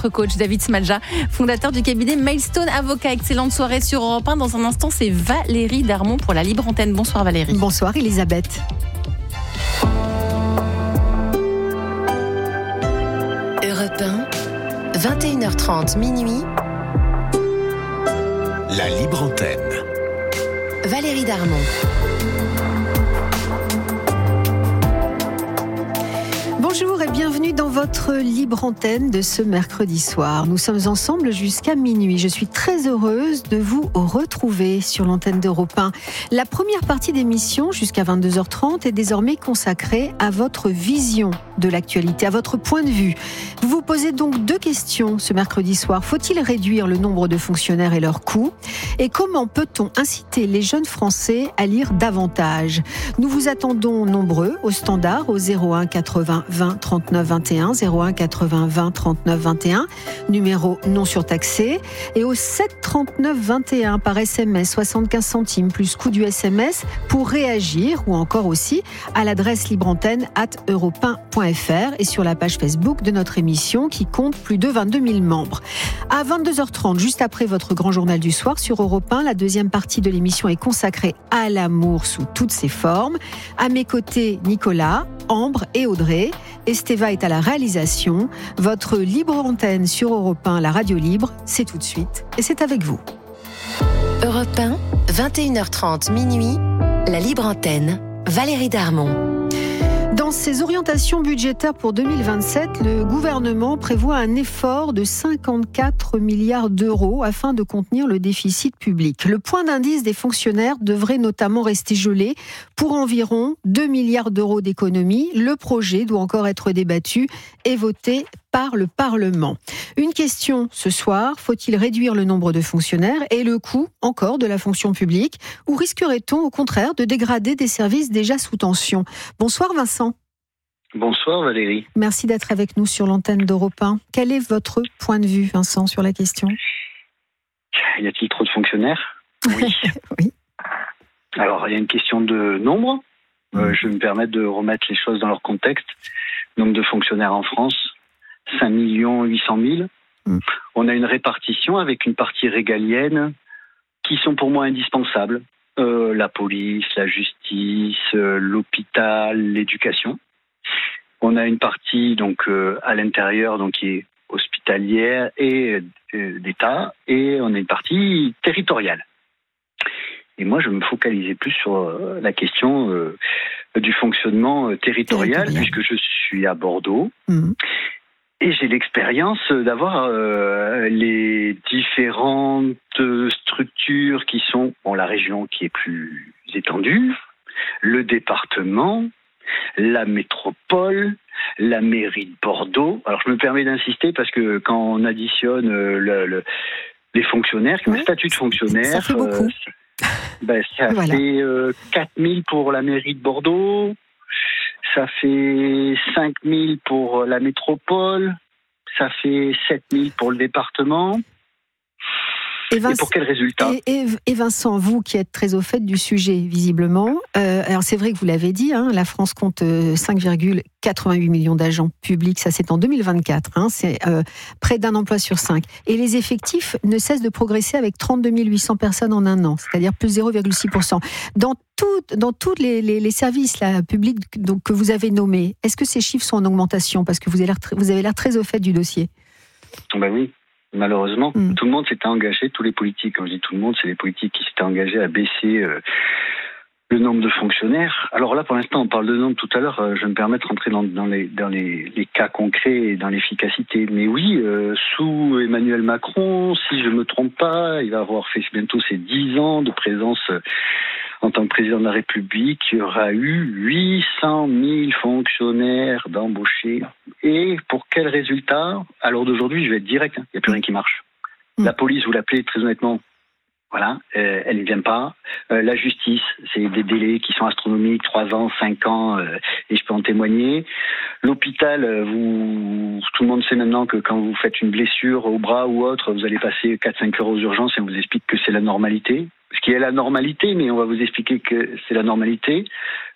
votre coach David Smadja, fondateur du cabinet Milestone Avocat. Excellente soirée sur Europe 1. Dans un instant, c'est Valérie Darmon pour la Libre Antenne. Bonsoir Valérie. Bonsoir Elisabeth. Europe 1, 21h30 minuit. La Libre Antenne. Valérie Darmon. Bonjour et bienvenue dans votre Libre Antenne de ce mercredi soir. Nous sommes ensemble jusqu'à minuit. Je suis très heureuse de vous retrouver sur l'antenne d'Europe 1. La première partie d'émission, jusqu'à 22h30, est désormais consacrée à votre vision de l'actualité, à votre point de vue. Vous vous posez donc 2 questions ce mercredi soir. Faut-il réduire le nombre de fonctionnaires et leurs coûts ? Et comment peut-on inciter les jeunes Français à lire davantage ? Nous vous attendons nombreux au standard au 01 80 20 39 21, 01 80 20 39 21, numéro non surtaxé, et au 7 39 21 par SMS, 75 centimes plus coût du SMS pour réagir, ou encore aussi à l'adresse libreantenne@europe1.fr et sur la page Facebook de notre émission qui compte plus de 22 000 membres. À 22h30, juste après votre grand journal du soir sur Europe 1, la deuxième partie de l'émission est consacrée à l'amour sous toutes ses formes. À mes côtés, Nicolas, Ambre et Audrey. Esteva est à la réalisation. Votre Libre Antenne sur Europe 1, la radio libre, c'est tout de suite et c'est avec vous. Europe 1, 21h30 minuit. La Libre Antenne. Valérie Darmon. Dans ses orientations budgétaires pour 2027, le gouvernement prévoit un effort de 54 milliards d'euros afin de contenir le déficit public. Le point d'indice des fonctionnaires devrait notamment rester gelé pour environ 2 milliards d'euros d'économies. Le projet doit encore être débattu et voté par le Parlement. Une question ce soir, faut-il réduire le nombre de fonctionnaires et le coût encore de la fonction publique, ou risquerait-on au contraire de dégrader des services déjà sous tension ? Bonsoir Vincent. Bonsoir Valérie. Merci d'être avec nous sur l'antenne d'Europe 1. Quel est votre point de vue, Vincent, sur la question ? Y a-t-il trop de fonctionnaires ? Oui. Oui. Alors, il y a une question de nombre. Je vais me permettre de remettre les choses dans leur contexte. Nombre de fonctionnaires en France, 5 800 000. On a une répartition avec une partie régalienne qui sont pour moi indispensables. La police, la justice, l'hôpital, l'éducation. On a une partie donc à l'intérieur donc qui est hospitalière et d'État, et on a une partie territoriale. Et moi, je me focalisais plus sur la question du fonctionnement territorial, puisque je suis à Bordeaux. Et j'ai l'expérience d'avoir les différentes structures qui sont, la région qui est plus étendue, le département, la métropole, la mairie de Bordeaux. Alors je me permets d'insister parce que quand on additionne les fonctionnaires, qui ont le statut de fonctionnaire, ça fait beaucoup. Ça fait 4 000 pour la mairie de Bordeaux, ça fait 5 000 pour la métropole, ça fait 7 000 pour le département. Et pour quel résultat ? Et Vincent, vous qui êtes très au fait du sujet, visiblement, alors c'est vrai que vous l'avez dit, la France compte 5,88 millions d'agents publics, ça c'est en 2024, c'est près d'un emploi sur 5. Et les effectifs ne cessent de progresser avec 32 800 personnes en un an, c'est-à-dire plus 0,6%. Dans tous les services publics donc, que vous avez nommés, est-ce que ces chiffres sont en augmentation ? Parce que vous avez l'air très au fait du dossier. Ben oui. Malheureusement, tout le monde s'était engagé, tous les politiques, quand je dis tout le monde, c'est les politiques qui s'étaient engagés à baisser le nombre de fonctionnaires. Alors là, pour l'instant, on parle de nombre tout à l'heure, je vais me permettre de rentrer dans les cas concrets et dans l'efficacité. Mais oui, sous Emmanuel Macron, si je ne me trompe pas, il va avoir fait bientôt ses 10 ans de présence en tant que président de la République. Il y aura eu 800 000 fonctionnaires d'embauchés. Et pour quel résultat ? À l'heure d'aujourd'hui, je vais être direct, il n'y a plus rien qui marche. La police, vous l'appelez très honnêtement, voilà, elle ne vient pas. La justice, c'est des délais qui sont astronomiques, 3 ans, 5 ans, et je peux en témoigner. L'hôpital, tout le monde sait maintenant que quand vous faites une blessure au bras ou autre, vous allez passer 4-5 heures aux urgences et on vous explique que c'est la normalité. Ce qui est la normalité, mais on va vous expliquer que c'est la normalité.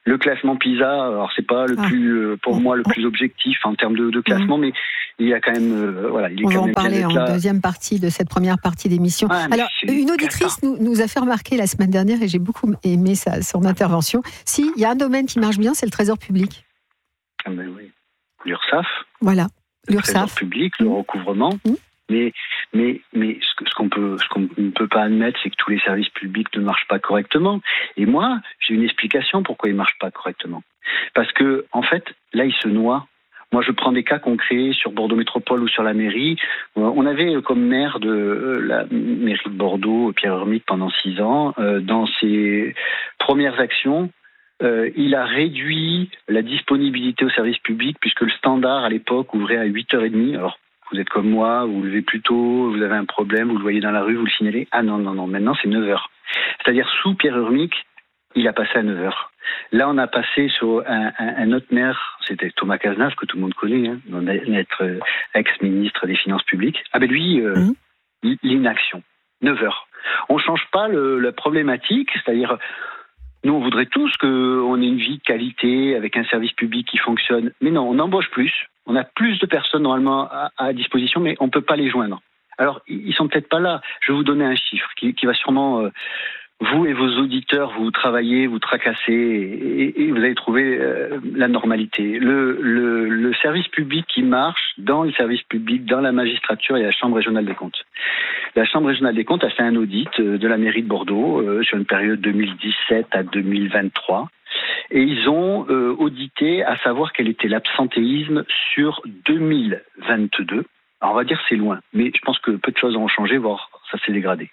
Le classement PISA, alors c'est pas le plus, pour moi, le plus objectif en termes de classement, mais il y a quand même, il est on quand va en même parler en deuxième partie de cette première partie d'émission. Alors, une auditrice nous a fait remarquer la semaine dernière, et j'ai beaucoup aimé son intervention. Si, il y a un domaine qui marche bien, c'est le trésor public. Ah ben oui. L'URSSAF. Voilà. Le trésor public, le recouvrement. Mais ce qu'on ne peut pas admettre, c'est que tous les services publics ne marchent pas correctement. Et moi, j'ai une explication pourquoi ils ne marchent pas correctement. Parce que, en fait, là, ils se noient. Moi, je prends des cas concrets sur Bordeaux Métropole ou sur la mairie. On avait comme maire de la mairie de Bordeaux, Pierre Hermitte, pendant 6 ans. Dans ses premières actions, il a réduit la disponibilité au service public, puisque le standard, à l'époque, ouvrait à 8h30. Alors, vous êtes comme moi, vous vous levez plus tôt, vous avez un problème, vous le voyez dans la rue, vous le signalez. Ah non, maintenant c'est 9h. C'est-à-dire, sous Pierre Hermitte, il a passé à 9h. Là, on a passé sur un autre maire, c'était Thomas Cazenave, que tout le monde connaît, notre ex-ministre des Finances publiques. Ah ben lui, l'inaction. 9h. On ne change pas la problématique, c'est-à-dire, nous, on voudrait tous qu'on ait une vie de qualité, avec un service public qui fonctionne. Mais non, on embauche plus. On a plus de personnes normalement à disposition, mais on ne peut pas les joindre. Alors, ils sont peut-être pas là. Je vais vous donner un chiffre qui va sûrement, vous et vos auditeurs, vous travaillez, vous tracassez, et vous allez trouver la normalité. Le service public qui marche dans le service public, dans la magistrature et la Chambre régionale des comptes. La Chambre régionale des comptes a fait un audit de la mairie de Bordeaux sur une période 2017 à 2023. Et ils ont audité à savoir quel était l'absentéisme sur 2022. Alors on va dire c'est loin, mais je pense que peu de choses ont changé, voire ça s'est dégradé.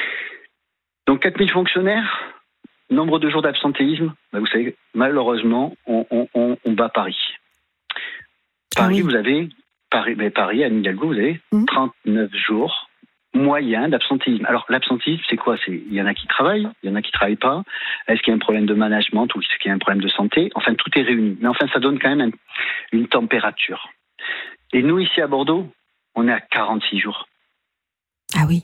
Donc 4000 fonctionnaires, nombre de jours d'absentéisme, vous savez, malheureusement, on bat Paris. Paris, vous avez, Paris, à Hidalgo, vous avez 39 jours moyen d'absentéisme. Alors l'absentéisme, c'est quoi ? Il y en a qui travaillent, il y en a qui ne travaillent pas. Est-ce qu'il y a un problème de management ou est-ce qu'il y a un problème de santé ? Enfin, tout est réuni. Mais enfin, ça donne quand même une température. Et nous, ici à Bordeaux, on est à 46 jours. Ah oui.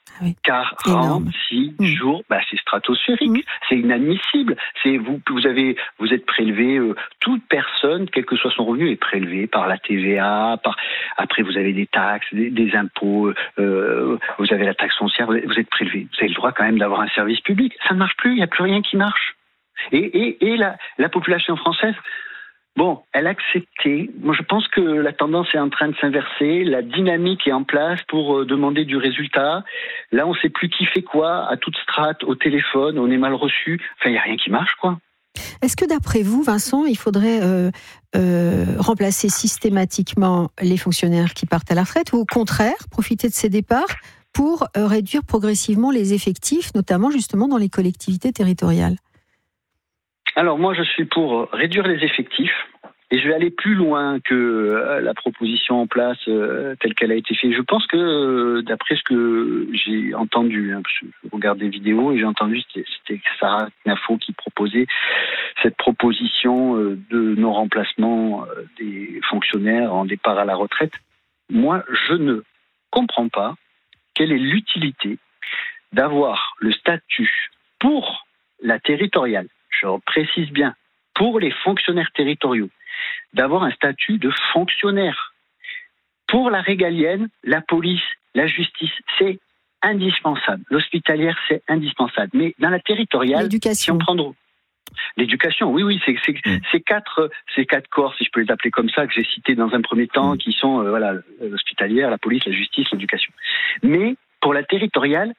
46 jours, c'est stratosphérique, c'est inadmissible. Vous êtes prélevé, toute personne, quel que soit son revenu, est prélevée par la TVA. Après, vous avez des taxes, des impôts, vous avez la taxe foncière. Vous êtes prélevé. Vous avez le droit quand même d'avoir un service public. Ça ne marche plus. Il n'y a plus rien qui marche. Et la population française. Bon, elle a accepté. Moi, je pense que la tendance est en train de s'inverser. La dynamique est en place pour demander du résultat. Là, on ne sait plus qui fait quoi, à toute strate, au téléphone, on est mal reçu. Enfin, il n'y a rien qui marche, quoi. Est-ce que d'après vous, Vincent, il faudrait remplacer systématiquement les fonctionnaires qui partent à la retraite ou au contraire, profiter de ces départs pour réduire progressivement les effectifs, notamment justement dans les collectivités territoriales ? Alors moi, je suis pour réduire les effectifs et je vais aller plus loin que la proposition en place telle qu'elle a été faite. Je pense que, d'après ce que j'ai entendu, je regarde des vidéos et j'ai entendu, c'était Sarah Knafo qui proposait cette proposition de non-remplacement des fonctionnaires en départ à la retraite. Moi, je ne comprends pas quelle est l'utilité d'avoir le statut pour la territoriale. Je précise bien, pour les fonctionnaires territoriaux, d'avoir un statut de fonctionnaire. Pour la régalienne, la police, la justice, c'est indispensable. L'hospitalière, c'est indispensable. Mais dans la territoriale, l'éducation. Si on prend l'éducation, oui, c'est ces quatre corps, si je peux les appeler comme ça, que j'ai cités dans un premier temps, qui sont l'hospitalière, la police, la justice, l'éducation. Mais pour la territoriale,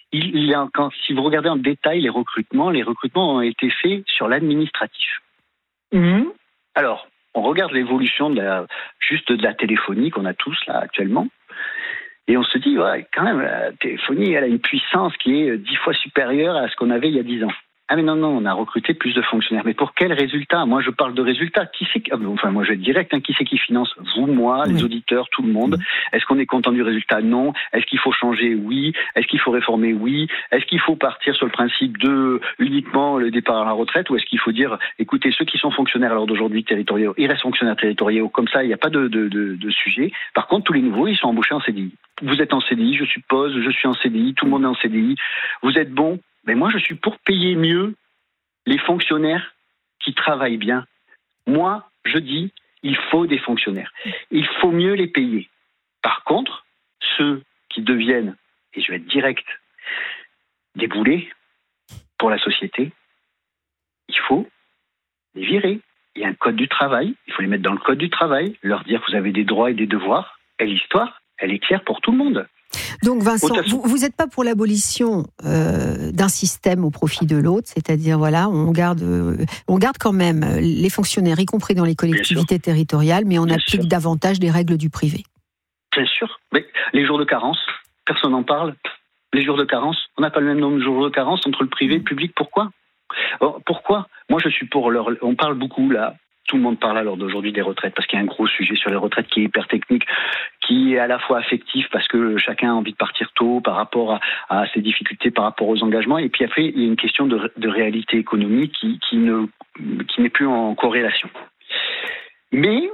si vous regardez en détail les recrutements ont été faits sur l'administratif. Alors, on regarde l'évolution de la téléphonie qu'on a tous là actuellement, et on se dit, quand même, la téléphonie, elle a une puissance qui est 10 fois supérieure à ce qu'on avait il y a 10 ans. Ah mais non, on a recruté plus de fonctionnaires. Mais pour quel résultat ? Moi, je parle de résultats. Moi, je vais être direct. Qui c'est qui finance ? Vous, moi, les auditeurs, tout le monde. Est-ce qu'on est content du résultat ? Non. Est-ce qu'il faut changer ? Oui. Est-ce qu'il faut réformer ? Oui. Est-ce qu'il faut partir sur le principe de uniquement le départ à la retraite ? Ou est-ce qu'il faut dire, écoutez, ceux qui sont fonctionnaires à l'heure d'aujourd'hui territoriaux, ils restent fonctionnaires territoriaux. Comme ça, il n'y a pas de sujet. Par contre, tous les nouveaux, ils sont embauchés en CDI. Vous êtes en CDI, je suppose. Je suis en CDI. Tout le monde est en CDI. Vous êtes bon. Mais moi, je suis pour payer mieux les fonctionnaires qui travaillent bien. Moi, je dis, il faut des fonctionnaires. Il faut mieux les payer. Par contre, ceux qui deviennent, et je vais être direct, des boulets pour la société, il faut les virer. Il y a un code du travail, il faut les mettre dans le code du travail, leur dire que vous avez des droits et des devoirs, et l'histoire, elle est claire pour tout le monde. Donc Vincent, vous n'êtes pas pour l'abolition d'un système au profit de l'autre, c'est-à-dire voilà, on garde quand même les fonctionnaires, y compris dans les collectivités territoriales, mais on applique davantage des règles du privé. Bien sûr, mais les jours de carence, personne n'en parle. Les jours de carence, on n'a pas le même nombre de jours de carence entre le privé et le public, pourquoi ? Pourquoi ? Moi je suis pour on parle beaucoup là. Tout le monde parle à l'heure d'aujourd'hui des retraites parce qu'il y a un gros sujet sur les retraites qui est hyper technique, qui est à la fois affectif parce que chacun a envie de partir tôt par rapport à ses difficultés, par rapport aux engagements. Et puis après, il y a une question de réalité économique qui n'est plus en corrélation. Mais,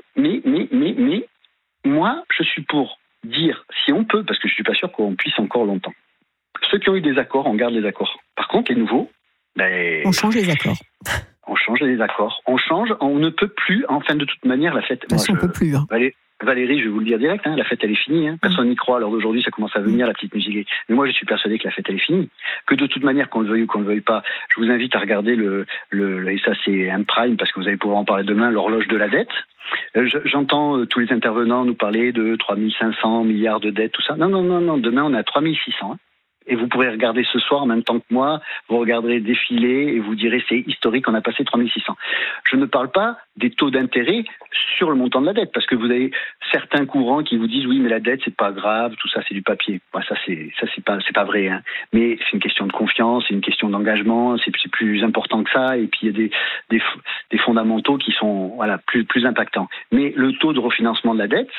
moi, je suis pour dire, si on peut, parce que je suis pas sûr qu'on puisse encore longtemps. Ceux qui ont eu des accords, on garde les accords. Par contre, les nouveaux, on change les accords. On change les accords. On change, on ne peut plus, enfin de toute manière, la fête... on ne peut plus. Hein. Valérie, je vais vous le dire direct, la fête elle est finie. Personne n'y croit, alors d'aujourd'hui ça commence à venir, la petite musique. Mais moi je suis persuadé que la fête elle est finie. Que de toute manière, qu'on le veuille ou qu'on ne le veuille pas, je vous invite à regarder et ça c'est un prime, parce que vous allez pouvoir en parler demain, l'horloge de la dette. J'entends tous les intervenants nous parler de 3500 milliards de dettes, tout ça. Non, demain on est à 3600. Et vous pourrez regarder ce soir en même temps que moi, vous regarderez défiler et vous direz c'est historique, on a passé 3600. Je ne parle pas des taux d'intérêt sur le montant de la dette, parce que vous avez certains courants qui vous disent oui mais la dette c'est pas grave, tout ça c'est du papier. Ça c'est pas vrai, mais c'est une question de confiance, c'est une question d'engagement, c'est plus important que ça, et puis il y a des fondamentaux qui sont plus impactants. Mais le taux de refinancement de la dette,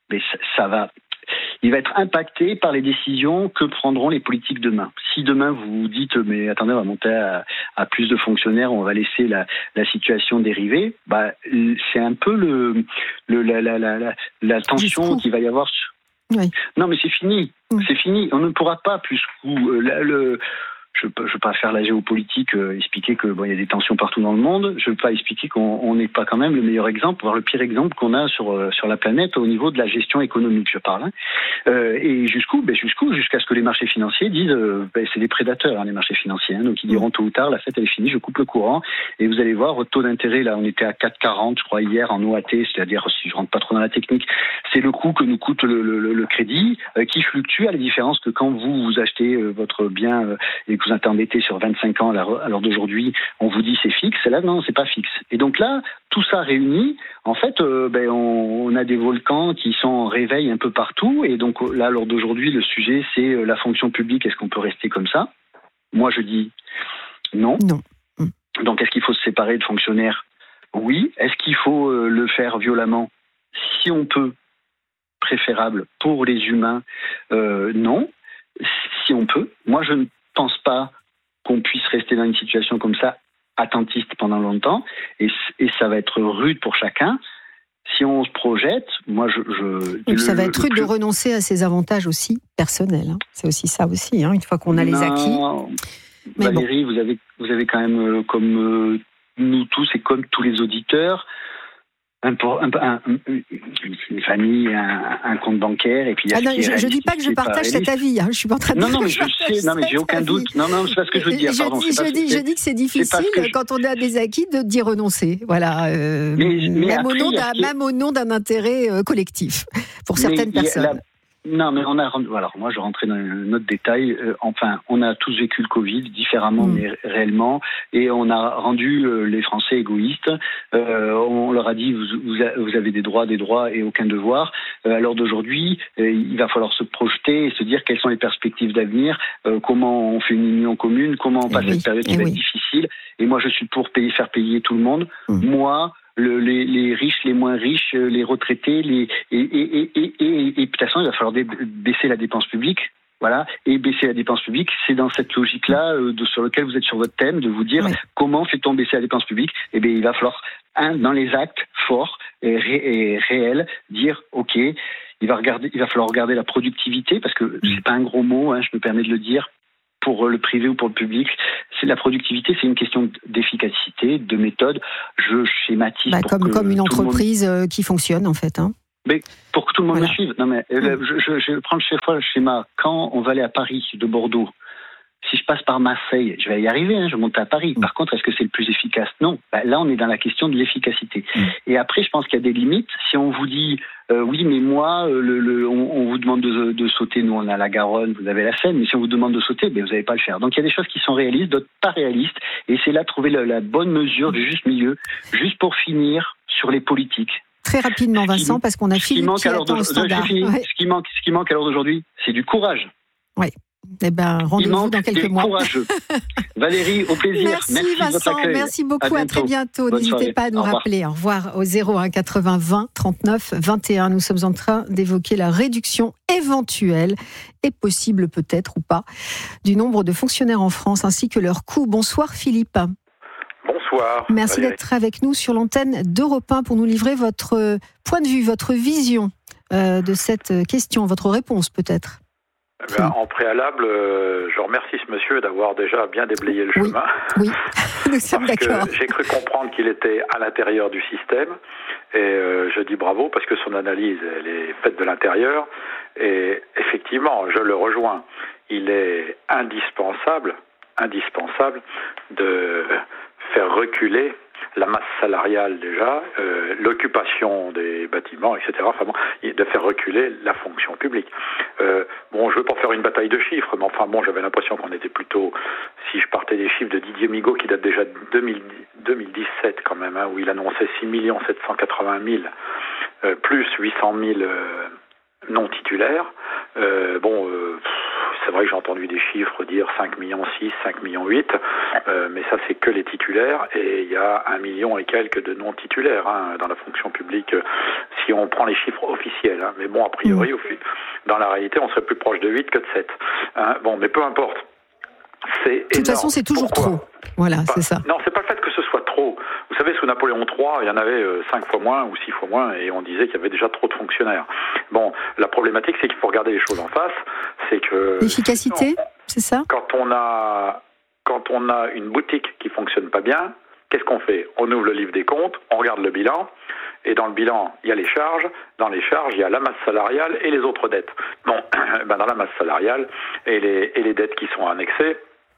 il va être impacté par les décisions que prendront les politiques demain. Si demain vous dites mais attendez, on va monter à plus de fonctionnaires, on va laisser la situation dériver, c'est un peu la tension qu'il va y avoir. Oui. Non mais c'est fini, c'est fini. On ne pourra pas plus. Je ne veux pas faire la géopolitique, expliquer que il y a des tensions partout dans le monde. Je ne veux pas expliquer qu'on n'est pas quand même le meilleur exemple, voire le pire exemple qu'on a sur la planète au niveau de la gestion économique, je parle. Et jusqu'où jusqu'à ce que les marchés financiers disent c'est des prédateurs, les marchés financiers. Donc ils diront tôt ou tard, la fête elle est finie, je coupe le courant. Et vous allez voir, votre taux d'intérêt, là on était à 4,40 je crois hier en OAT, c'est-à-dire si je rentre pas trop dans la technique, c'est le coût que nous coûte le crédit, qui fluctue à la différence que quand vous achetez votre bien et que vous êtes embêté sur 25 ans à l'heure d'aujourd'hui, on vous dit c'est fixe, là non, c'est pas fixe. Et donc là, tout ça réuni, en fait, on a des volcans qui sont en réveil un peu partout, et donc là, à l'heure d'aujourd'hui, le sujet c'est la fonction publique, est-ce qu'on peut rester comme ça ? Moi je dis non. Donc est-ce qu'il faut se séparer de fonctionnaires ? Oui. Est-ce qu'il faut le faire violemment ? Si on peut, préférable pour les humains, non. Si on peut. Moi je ne pense pas qu'on puisse rester dans une situation comme ça, attentiste pendant longtemps, et ça va être rude pour chacun. Si on se projette, moi donc ça va être rude de renoncer à ses avantages aussi personnels. C'est aussi ça aussi, une fois qu'on a les acquis. Mais Valérie, vous avez quand même, comme nous tous et comme tous les auditeurs, une famille, un compte bancaire, et puis il y a je dis pas que je partage cet avis, je suis pas en train de dire mais je sais, mais j'ai aucun doute. Non, c'est pas ce que je veux dire. Je dis que c'est difficile quand on a des acquis d'y renoncer. Voilà, même au nom d'un intérêt collectif pour certaines personnes. Non, mais alors moi je rentrais dans un autre détail. On a tous vécu le Covid différemment, mais réellement, et on a rendu les Français égoïstes. On leur a dit vous avez des droits et aucun devoir. À l'heure d'aujourd'hui, il va falloir se projeter et se dire quelles sont les perspectives d'avenir, comment on fait une union commune, comment on passe cette période qui va être difficile. Et moi je suis pour faire payer tout le monde. Moi. Les riches, les moins riches, les retraités, et de toute façon, il va falloir baisser la dépense publique. Voilà, et baisser la dépense publique, c'est dans cette logique-là sur lequel vous êtes sur votre thème, de vous dire comment fait-on baisser la dépense publique. Eh bien, il va falloir, dans les actes forts et réels, dire ok, il va falloir regarder la productivité, parce que c'est pas un gros mot, je me permets de le dire. pour le privé ou pour le public. C'est la productivité, c'est une question d'efficacité, de méthode. Je schématise comme une entreprise qui fonctionne en fait. Hein. Mais pour que tout le monde me suive. Non mais je prends le schéma. Quand on va aller à Paris de Bordeaux, si je passe par Marseille, je vais y arriver, je monte à Paris. Par contre, est-ce que c'est le plus efficace ? Non. Là, on est dans la question de l'efficacité. Et après, je pense qu'il y a des limites. Si on vous dit, oui, mais moi, on vous demande de sauter, nous, on a la Garonne, vous avez la Seine, mais si on vous demande de sauter, vous n'allez pas le faire. Donc, il y a des choses qui sont réalistes, d'autres pas réalistes. Et c'est là de trouver la bonne mesure, du juste milieu. Juste pour finir sur les politiques. Très rapidement, Vincent, parce qu'on a Philippe qui attend au standard. Ce qui manque à l'heure d'aujourd'hui, c'est du courage. Oui. Eh ben, rendez-vous dans quelques mois. Courageux. Valérie, au plaisir. Merci Vincent, merci beaucoup, à très bientôt. N'hésitez pas à nous rappeler. Au revoir au 01 80 20 39 21. Nous sommes en train d'évoquer la réduction éventuelle et possible peut-être ou pas du nombre de fonctionnaires en France ainsi que leur coût. Bonsoir Philippe. Bonsoir. Merci d'être avec nous sur l'antenne d'Europe 1 pour nous livrer votre point de vue, votre vision de cette question, votre réponse peut-être. En préalable, je remercie ce monsieur d'avoir déjà bien déblayé le chemin. Oui, nous sommes d'accord. J'ai cru comprendre qu'il était à l'intérieur du système et je dis bravo parce que son analyse, elle est faite de l'intérieur et effectivement, je le rejoins. Il est indispensable de faire reculer la masse salariale déjà, l'occupation des bâtiments, etc. Enfin bon, de faire reculer la fonction publique. Bon, je veux pas faire une bataille de chiffres, mais enfin bon, j'avais l'impression qu'on était plutôt, si je partais des chiffres de Didier Migaud, qui date déjà de 2017 quand même, où il annonçait 6 780 000, plus 800 000 non titulaires. C'est vrai que j'ai entendu des chiffres dire 5 millions 6, 5 millions 8, mais ça c'est que les titulaires et il y a 1 million et quelques de non titulaires dans la fonction publique si on prend les chiffres officiels. Mais bon, a priori, dans la réalité, on serait plus proche de 8 que de 7. Bon, mais peu importe. C'est de toute façon, c'est toujours trop. Voilà, c'est ça. Non, c'est pas le fait que ce soit trop. Vous savez, sous Napoléon III, il y en avait 5 fois moins ou 6 fois moins, et on disait qu'il y avait déjà trop de fonctionnaires. Bon, la problématique, c'est qu'il faut regarder les choses en face. C'est que l'efficacité, c'est ça. Quand on a une boutique qui fonctionne pas bien, qu'est-ce qu'on fait ? On ouvre le livre des comptes, on regarde le bilan. Et dans le bilan, il y a les charges. Dans les charges, il y a la masse salariale et les autres dettes. Bon, dans la masse salariale et les dettes qui sont annexées,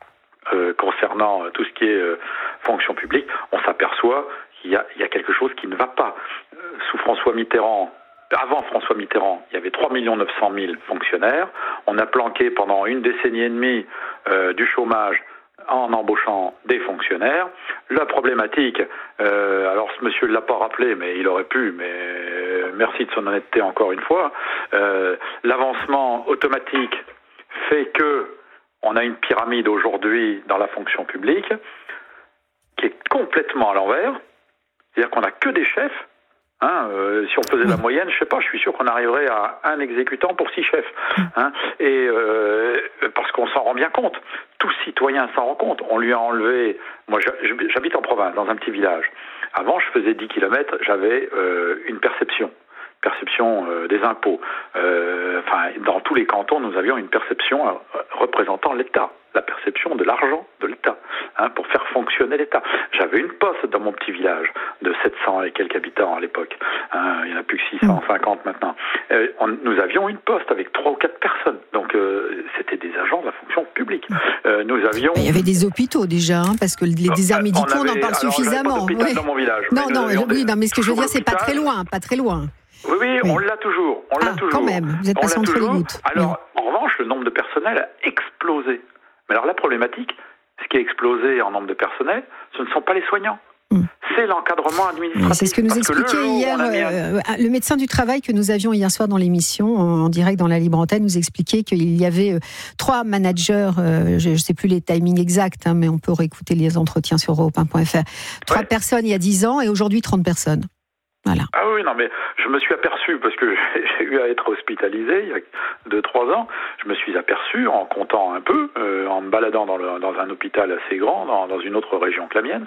concernant tout ce qui est fonction publique, on s'aperçoit qu'il y a quelque chose qui ne va pas. Sous François Mitterrand, avant François Mitterrand, il y avait 3 900 000 fonctionnaires. On a planqué pendant une décennie et demie du chômage en embauchant des fonctionnaires. La problématique, alors ce monsieur ne l'a pas rappelé, mais il aurait pu, mais merci de son honnêteté encore une fois, l'avancement automatique fait que on a une pyramide aujourd'hui dans la fonction publique qui est complètement à l'envers. C'est-à-dire qu'on n'a que des chefs. Si on faisait la moyenne, je sais pas, je suis sûr qu'on arriverait à un exécutant pour 6 chefs. Et parce qu'on s'en rend bien compte. Tout citoyen s'en rend compte. On lui a enlevé... Moi, j'habite en province, dans un petit village. Avant, je faisais 10 km, j'avais une perception des impôts. Dans tous les cantons, nous avions une perception représentant l'État, la perception de l'argent de l'État, pour faire fonctionner l'État. J'avais une poste dans mon petit village de 700 et quelques habitants à l'époque. Il n'y en a plus que 650 maintenant. Nous avions une poste avec 3 ou 4 personnes. Donc, c'était des agents de la fonction publique. Nous avions... Il y avait des hôpitaux déjà, parce que les déserts médicaux, on en parle suffisamment. Pas d'hôpital dans mon village. Non, mais ce que je veux dire, c'est pas très loin. Oui, on l'a toujours. Quand même, vous êtes passé entre les gouttes. Alors, en revanche, le nombre de personnel a explosé. Mais alors la problématique, ce qui a explosé en nombre de personnel, ce ne sont pas les soignants. C'est l'encadrement administratif. C'est ce que nous expliquait hier le médecin du travail que nous avions hier soir dans l'émission, en direct dans la Libre Antenne, nous expliquait qu'il y avait 3 managers, je ne sais plus les timings exacts, mais on peut réécouter les entretiens sur europe1.fr. 3 personnes il y a 10 ans et aujourd'hui 30 personnes. Voilà. Ah oui, non, mais je me suis aperçu, parce que j'ai eu à être hospitalisé il y a 2-3 ans, je me suis aperçu, en comptant un peu, en me baladant dans un hôpital assez grand, dans une autre région que la mienne,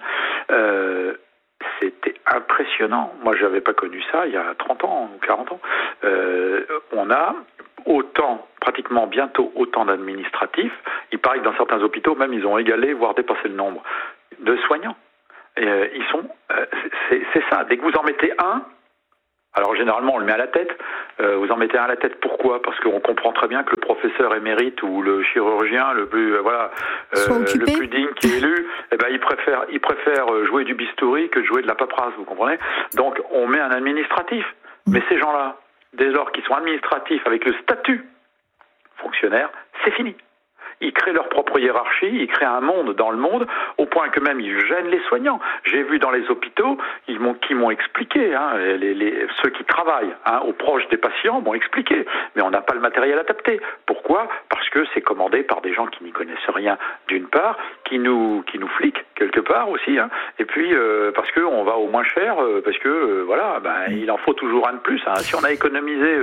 c'était impressionnant. Moi, je n'avais pas connu ça il y a 30 ans ou 40 ans. On a autant, pratiquement bientôt autant d'administratifs. Il paraît que dans certains hôpitaux, même, ils ont égalé, voire dépassé le nombre de soignants. Et, c'est ça. Dès que vous en mettez un, alors généralement on le met à la tête. Vous en mettez un à la tête. Pourquoi ? Parce qu'on comprend très bien que le professeur émérite ou le chirurgien le plus le plus digne qui est élu, il préfère jouer du bistouri que de jouer de la paperasse. Vous comprenez ? Donc on met un administratif. Mais ces gens-là, dès lors qu'ils sont administratifs avec le statut fonctionnaire, c'est fini. Ils créent leur propre hiérarchie, ils créent un monde dans le monde, au point que même ils gênent les soignants. J'ai vu dans les hôpitaux, qui m'ont expliqué, ceux qui travaillent aux proches des patients m'ont expliqué, mais on n'a pas le matériel adapté. Pourquoi ? Parce que c'est commandé par des gens qui n'y connaissent rien, d'une part, qui nous fliquent quelque part aussi, et puis parce qu'on va au moins cher, parce que il en faut toujours un de plus. Si on a économisé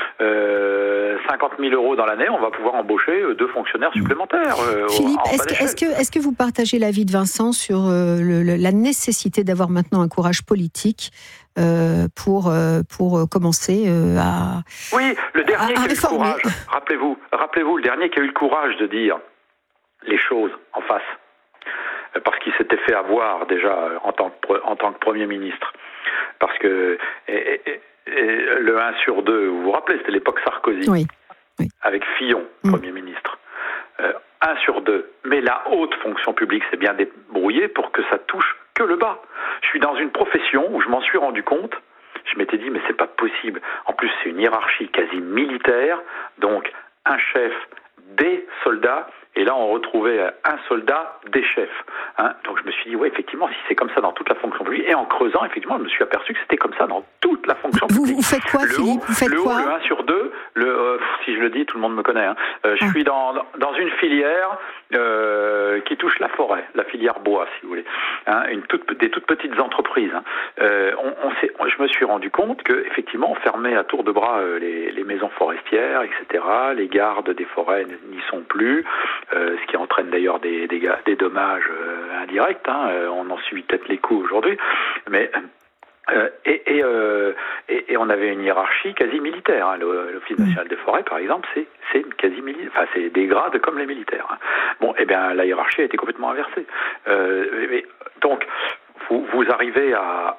50 000 € dans l'année, on va pouvoir embaucher 2 fonctionnaires supplémentaires. Philippe, est-ce que vous partagez l'avis de Vincent sur la nécessité d'avoir maintenant un courage politique pour commencer à Oui, le dernier qui a eu le réformer. courage, rappelez-vous, le dernier qui a eu le courage de dire les choses en face, parce qu'il s'était fait avoir déjà en tant que Premier ministre, parce que le 1 sur 2, vous vous rappelez, c'était l'époque Sarkozy, oui. Avec Fillon, Premier ministre. 1 sur 2. Mais la haute fonction publique s'est bien débrouillée pour que ça touche que le bas. Je suis dans une profession où je m'en suis rendu compte. Je m'étais dit, mais c'est pas possible. En plus, c'est une hiérarchie quasi militaire. Donc, un chef, des soldats. Et là, on retrouvait un soldat, des chefs. Donc, je me suis dit, ouais, effectivement, si c'est comme ça dans toute la fonction publique. Et en creusant, effectivement, je me suis aperçu que c'était comme ça dans toute la fonction publique. Vous faites quoi, Philippe ? Vous faites quoi ? Le 1 sur 2, si je le dis, tout le monde me connaît. Je suis dans une filière qui touche la forêt, la filière bois, si vous voulez. Des toutes petites entreprises. Je me suis rendu compte qu'effectivement, on fermait à tour de bras les maisons forestières, etc. Les gardes des forêts n'y sont plus. Ce qui entraîne d'ailleurs des dommages indirects. On en subit peut-être les coûts aujourd'hui, mais et on avait une hiérarchie quasi militaire. L'Office national des forêts, par exemple, c'est quasi militaire. Enfin, c'est des grades comme les militaires. Bon, la hiérarchie a été complètement inversée. Donc, vous arrivez à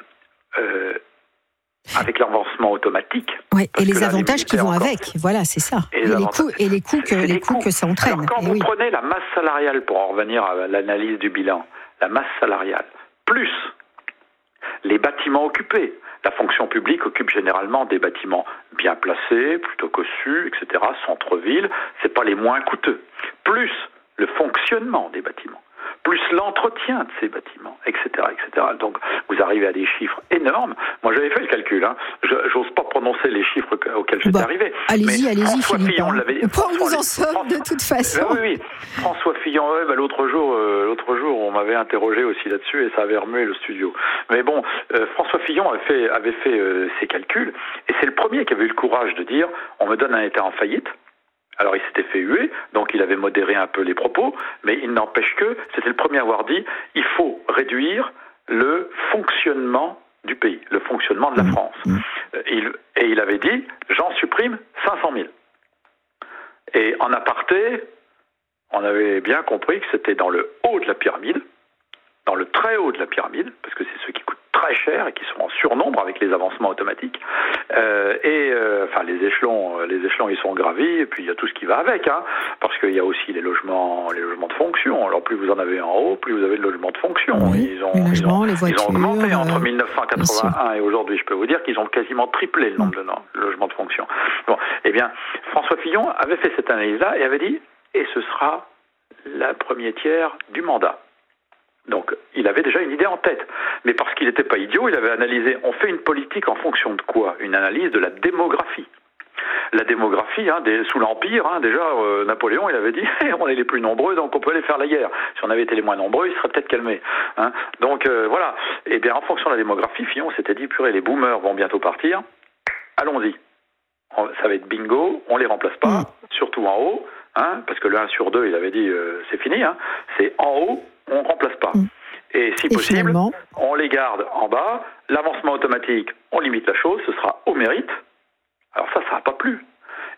avec l'avancement automatique. Oui, et les avantages qui vont avec, voilà, c'est ça. Et les coûts que ça entraîne. Alors, quand vous prenez la masse salariale, pour en revenir à l'analyse du bilan, la masse salariale, plus les bâtiments occupés. La fonction publique occupe généralement des bâtiments bien placés, plutôt cossus, etc., centre-ville, c'est pas les moins coûteux. Plus le fonctionnement des bâtiments, plus l'entretien de ces bâtiments, etc., etc. Donc, vous arrivez à des chiffres énormes. Moi, j'avais fait le calcul. J'ose pas prononcer les chiffres auxquels j'étais arrivé. Allez-y, François Philippe. Fillon l'avait dit. On vous en sort de toute façon. Oui. François Fillon, l'autre jour, on m'avait interrogé aussi là-dessus et ça avait remué le studio. Mais bon, François Fillon avait fait ses calculs et c'est le premier qui avait eu le courage de dire on me donne un État en faillite. Alors il s'était fait huer, donc il avait modéré un peu les propos, mais il n'empêche que c'était le premier à avoir dit il faut réduire le fonctionnement du pays, le fonctionnement de la France. Et il avait dit j'en supprime 500 000. Et en aparté, on avait bien compris que c'était dans le haut de la pyramide, dans le très haut de la pyramide, parce que c'est ceux qui coûtent très cher et qui sont en surnombre avec les avancements automatiques. Les échelons, ils sont gravis, et puis il y a tout ce qui va avec, parce qu'il y a aussi les logements de fonction. Alors plus vous en avez en haut, plus vous avez de logements de fonction. Oui, ils ont augmenté entre 1981 et aujourd'hui. Je peux vous dire qu'ils ont quasiment triplé le nombre de logements de fonction. Bon, eh bien, François Fillon avait fait cette analyse-là et avait dit, et ce sera la première tiers du mandat. Donc, il avait déjà une idée en tête. Mais parce qu'il n'était pas idiot, il avait analysé, on fait une politique en fonction de quoi ? Une analyse de la démographie. La démographie, sous l'Empire, déjà, Napoléon, il avait dit, on est les plus nombreux, donc on peut aller faire la guerre. Si on avait été les moins nombreux, il serait peut-être calmé. Donc, voilà. Et bien, en fonction de la démographie, Fillon s'était dit, purée, les boomers vont bientôt partir, allons-y. Ça va être bingo, on les remplace pas, surtout en haut, parce que le 1 sur 2, il avait dit, c'est fini, c'est en haut, on ne remplace pas. Et si possible, on les garde en bas. L'avancement automatique, on limite la chose, ce sera au mérite. Alors ça n'a pas plu.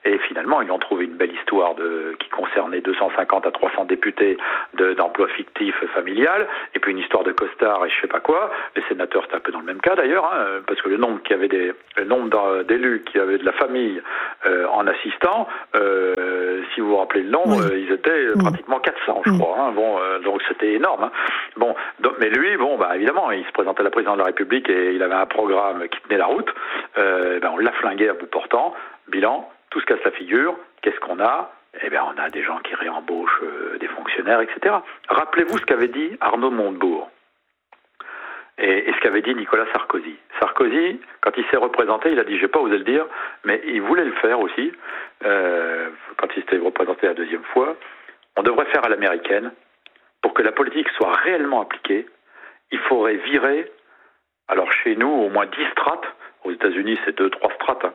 Et finalement, ils ont trouvé une belle histoire qui concernait 250 à 300 députés d'emploi fictif familial, et puis une histoire de costard et je sais pas quoi. Les sénateurs, c'était un peu dans le même cas d'ailleurs, parce que le nombre d'élus qui avaient de la famille en assistant, si vous vous rappelez le nom, ils étaient pratiquement 400, je crois. Donc c'était énorme. Mais lui, évidemment, il se présentait à la présidence de la République et il avait un programme qui tenait la route. On l'a flingué à bout portant. Bilan, tout se casse la figure. Qu'est-ce qu'on a ? On a des gens qui réembauchent des fonctionnaires, etc. Rappelez-vous ce qu'avait dit Arnaud Montebourg et ce qu'avait dit Nicolas Sarkozy. Sarkozy, quand il s'est représenté, il a dit, je n'ai pas osé le dire, mais il voulait le faire aussi, quand il s'était représenté la deuxième fois. On devrait faire à l'américaine. Pour que la politique soit réellement appliquée, il faudrait virer, alors chez nous, au moins 10 strates. Aux États-Unis, c'est 2 strates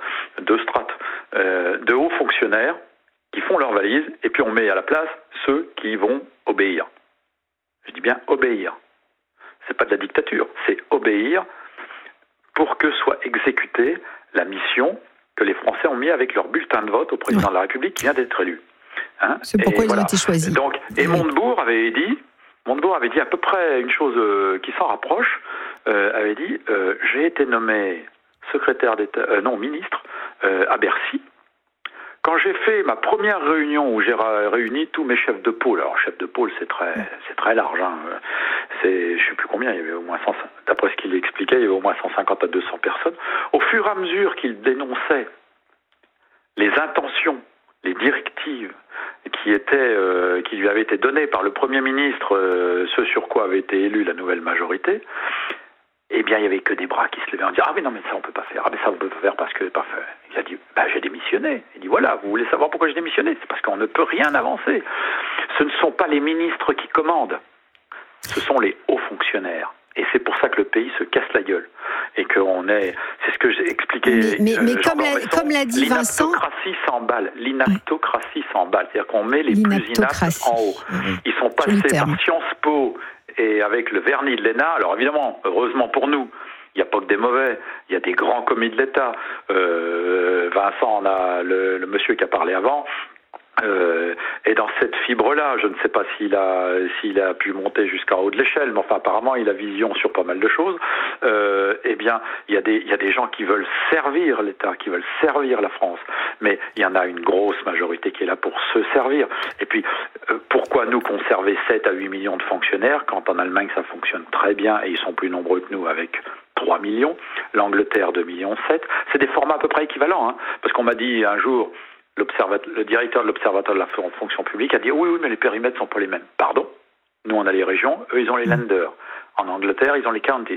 de hauts fonctionnaires qui font leur valise, et puis on met à la place ceux qui vont obéir. Je dis bien obéir. C'est pas de la dictature, c'est obéir pour que soit exécutée la mission que les Français ont mis avec leur bulletin de vote au président de la République qui vient d'être élu. C'est pourquoi ils ont été choisis. Donc, Montebourg avait dit à peu près une chose qui s'en rapproche, avait dit j'ai été nommé secrétaire d'État, ministre à Bercy. Quand j'ai fait ma première réunion où j'ai réuni tous mes chefs de pôle, alors chef de pôle c'est très large, je sais plus combien, il y avait au moins 100, d'après ce qu'il expliquait, il y avait au moins 150 à 200 personnes. Au fur et à mesure qu'il dénonçait les intentions, les directives qui lui avaient été données par le Premier ministre, ce sur quoi avait été élue la nouvelle majorité, il n'y avait que des bras qui se levaient en disant « Ah oui, non, mais ça on peut pas faire. Ah mais ça on peut pas faire parce que... » Il a dit « J'ai démissionné. » Il dit « Voilà, vous voulez savoir pourquoi j'ai démissionné ? C'est parce qu'on ne peut rien avancer. Ce ne sont pas les ministres qui commandent. Ce sont les hauts fonctionnaires. Et c'est pour ça que le pays se casse la gueule. Et qu'on est... C'est ce que j'ai expliqué. Mais comme l'a dit Vincent... L'inaptocratie s'emballe. C'est-à-dire qu'on met les plus inaptes en haut. Ils sont passés par Sciences Po et avec le vernis de l'ENA. Alors évidemment, heureusement pour nous, il n'y a pas que des mauvais, il y a des grands commis de l'État. Vincent, on a le monsieur qui a parlé avant. Et dans cette fibre-là, je ne sais pas s'il a pu monter jusqu'en haut de l'échelle, mais enfin apparemment il a vision sur pas mal de choses. Il y a des gens qui veulent servir l'État, qui veulent servir la France, mais il y en a une grosse majorité qui est là pour se servir. Et puis pourquoi nous conserver 7 à 8 millions de fonctionnaires quand en Allemagne ça fonctionne très bien et ils sont plus nombreux que nous avec 3 millions, l'Angleterre 2,7 millions. C'est des formats à peu près équivalents, parce qu'on m'a dit un jour, le directeur de l'Observatoire de la fonction publique a dit oui, mais les périmètres sont pas les mêmes. Pardon ? Nous, on a les régions, eux, ils ont les lenders. En Angleterre, ils ont les counties.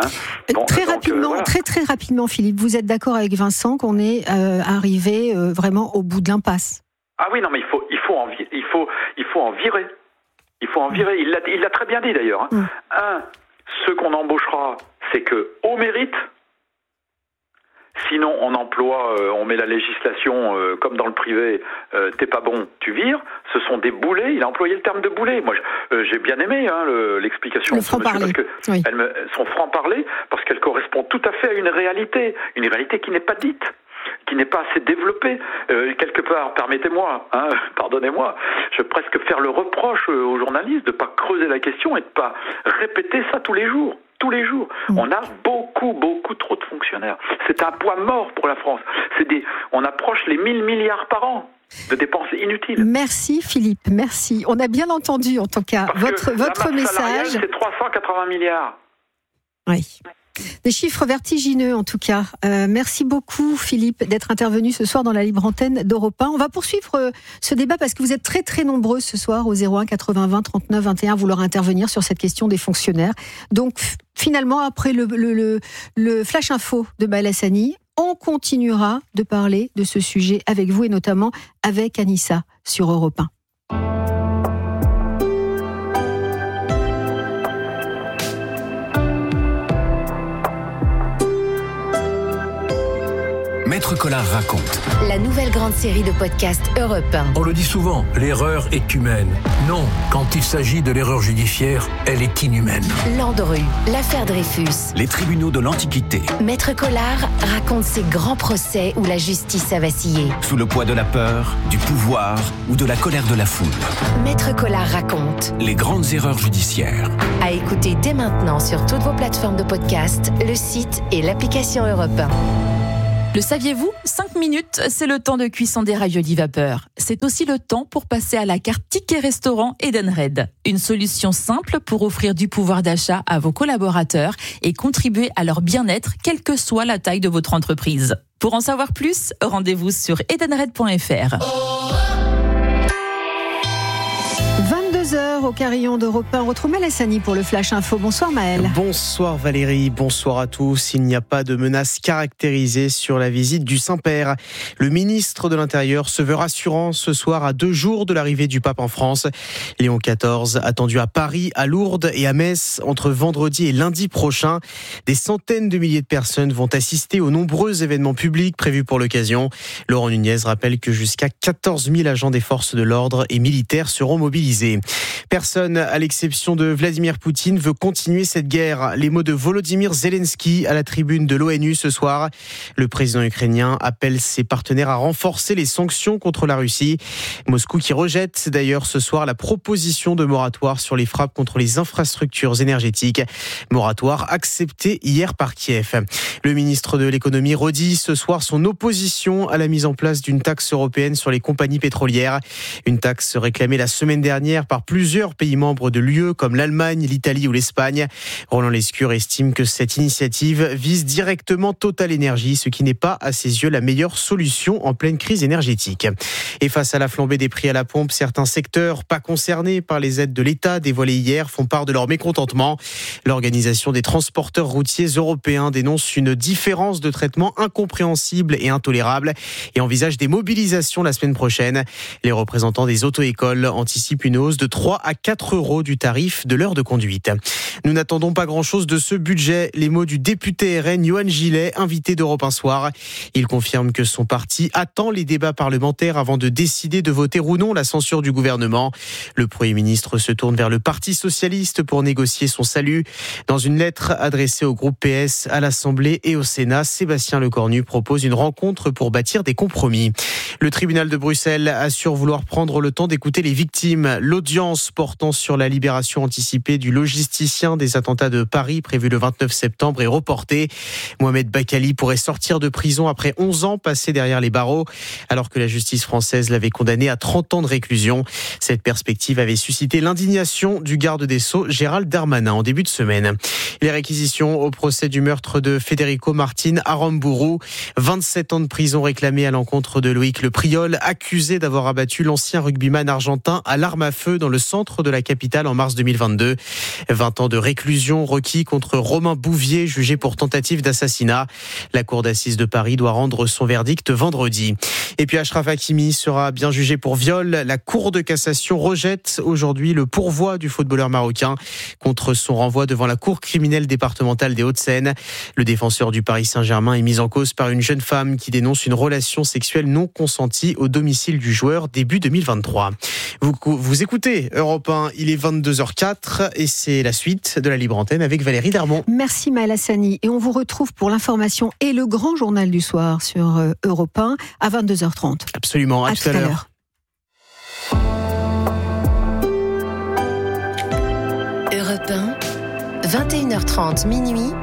Très rapidement, Philippe, vous êtes d'accord avec Vincent qu'on est arrivé vraiment au bout de l'impasse ? Ah oui, non, mais il faut en virer. Il faut en virer. Il l'a très bien dit d'ailleurs. Ce qu'on embauchera, c'est que au mérite. Sinon, on met la législation comme dans le privé, t'es pas bon, tu vires. Ce sont des boulets. Il a employé le terme de boulet. Moi, j'ai bien aimé l'explication de ce monsieur parce que son franc-parler, parce qu'elle correspond tout à fait à une réalité qui n'est pas dite, qui n'est pas assez développée. Quelque part, permettez-moi, pardonnez-moi, je vais presque faire le reproche aux journalistes de pas creuser la question et de pas répéter ça tous les jours. On a beaucoup trop de fonctionnaires. C'est un poids mort pour la France. On approche les 1000 milliards par an de dépenses inutiles. Merci Philippe, merci. On a bien entendu en tout cas votre message. C'est 380 milliards. Oui. Des chiffres vertigineux en tout cas. Merci beaucoup Philippe d'être intervenu ce soir dans la libre antenne d'Europe 1. On va poursuivre ce débat parce que vous êtes très nombreux ce soir au 01 80 20 39 21 à vouloir intervenir sur cette question des fonctionnaires. Donc finalement après le flash info de Maël Hassani, on continuera de parler de ce sujet avec vous et notamment avec Anissa sur Europe 1. Maître Collard raconte. La nouvelle grande série de podcasts Europe 1. On le dit souvent, l'erreur est humaine. Non, quand il s'agit de l'erreur judiciaire, elle est inhumaine. Landru, l'affaire Dreyfus. Les tribunaux de l'Antiquité. Maître Collard raconte ces grands procès où la justice a vacillé. Sous le poids de la peur, du pouvoir ou de la colère de la foule. Maître Collard raconte. Les grandes erreurs judiciaires. À écouter dès maintenant sur toutes vos plateformes de podcast, le site et l'application Europe 1. Le saviez-vous ? 5 minutes, c'est le temps de cuisson des raviolis vapeur. C'est aussi le temps pour passer à la carte ticket restaurant Edenred. Une solution simple pour offrir du pouvoir d'achat à vos collaborateurs et contribuer à leur bien-être, quelle que soit la taille de votre entreprise. Pour en savoir plus, rendez-vous sur edenred.fr. 22h au carillon d'Europe 1. On retrouve Maël Hassani pour le Flash Info. Bonsoir Maël. Bonsoir Valérie, bonsoir à tous. Il n'y a pas de menace caractérisée sur la visite du Saint-Père. Le ministre de l'Intérieur se veut rassurant ce soir à 2 jours de l'arrivée du pape en France. Léon XIV attendu à Paris, à Lourdes et à Metz entre vendredi et lundi prochain. Des centaines de milliers de personnes vont assister aux nombreux événements publics prévus pour l'occasion. Laurent Nunez rappelle que jusqu'à 14 000 agents des forces de l'ordre et militaires seront mobilisés. Personne, à l'exception de Vladimir Poutine, veut continuer cette guerre. Les mots de Volodymyr Zelensky à la tribune de l'ONU ce soir. Le président ukrainien appelle ses partenaires à renforcer les sanctions contre la Russie. Moscou qui rejette d'ailleurs ce soir la proposition de moratoire sur les frappes contre les infrastructures énergétiques. Moratoire accepté hier par Kiev. Le ministre de l'économie redit ce soir son opposition à la mise en place d'une taxe européenne sur les compagnies pétrolières. Une taxe réclamée la semaine dernière par plusieurs pays membres de l'UE comme l'Allemagne, l'Italie ou l'Espagne. Roland Lescure estime que cette initiative vise directement Total Energy, ce qui n'est pas à ses yeux la meilleure solution en pleine crise énergétique. Et face à la flambée des prix à la pompe, certains secteurs pas concernés par les aides de l'État dévoilées hier font part de leur mécontentement. L'Organisation des transporteurs routiers européens dénonce une différence de traitement incompréhensible et intolérable et envisage des mobilisations la semaine prochaine. Les représentants des auto-écoles anticipent une hausse de 3 à 4 euros du tarif de l'heure de conduite. Nous n'attendons pas grand-chose de ce budget. Les mots du député RN Yohann Gillet, invité d'Europe 1 Soir. Il confirme que son parti attend les débats parlementaires avant de décider de voter ou non la censure du gouvernement. Le Premier ministre se tourne vers le Parti socialiste pour négocier son salut. Dans une lettre adressée au groupe PS à l'Assemblée et au Sénat, Sébastien Lecornu propose une rencontre pour bâtir des compromis. Le tribunal de Bruxelles assure vouloir prendre le temps d'écouter les victimes. L'audience portant sur la libération anticipée du logisticien des attentats de Paris prévue le 29 septembre est reportée. Mohamed Bakali pourrait sortir de prison après 11 ans passés derrière les barreaux, alors que la justice française l'avait condamné à 30 ans de réclusion. Cette perspective avait suscité l'indignation du garde des Sceaux, Gérald Darmanin, en début de semaine. Les réquisitions au procès du meurtre de Federico Martin Aramburu. 27 ans de prison réclamés à l'encontre de Loïc Le Priol, accusé d'avoir abattu l'ancien rugbyman argentin à l'arme à feu dans le centre de la capitale en mars 2022. 20 ans de réclusion requis contre Romain Bouvier, jugé pour tentative d'assassinat. La cour d'assises de Paris doit rendre son verdict vendredi. Et puis Achraf Hakimi sera bien jugé pour viol. La cour de cassation rejette aujourd'hui le pourvoi du footballeur marocain contre son renvoi devant la cour criminelle départementale des Hauts-de-Seine. Le défenseur du Paris Saint-Germain est mis en cause par une jeune femme qui dénonce une relation sexuelle non consentie au domicile du joueur début 2023. Vous écoutez Europe 1, il est 22h04 et c'est la suite de la Libre Antenne avec Valérie Darmon. Merci Maël Hassani et on vous retrouve pour l'information et le grand journal du soir sur Europe 1 à 22h30. Absolument, à tout à l'heure. Europe 1, 21h30 minuit.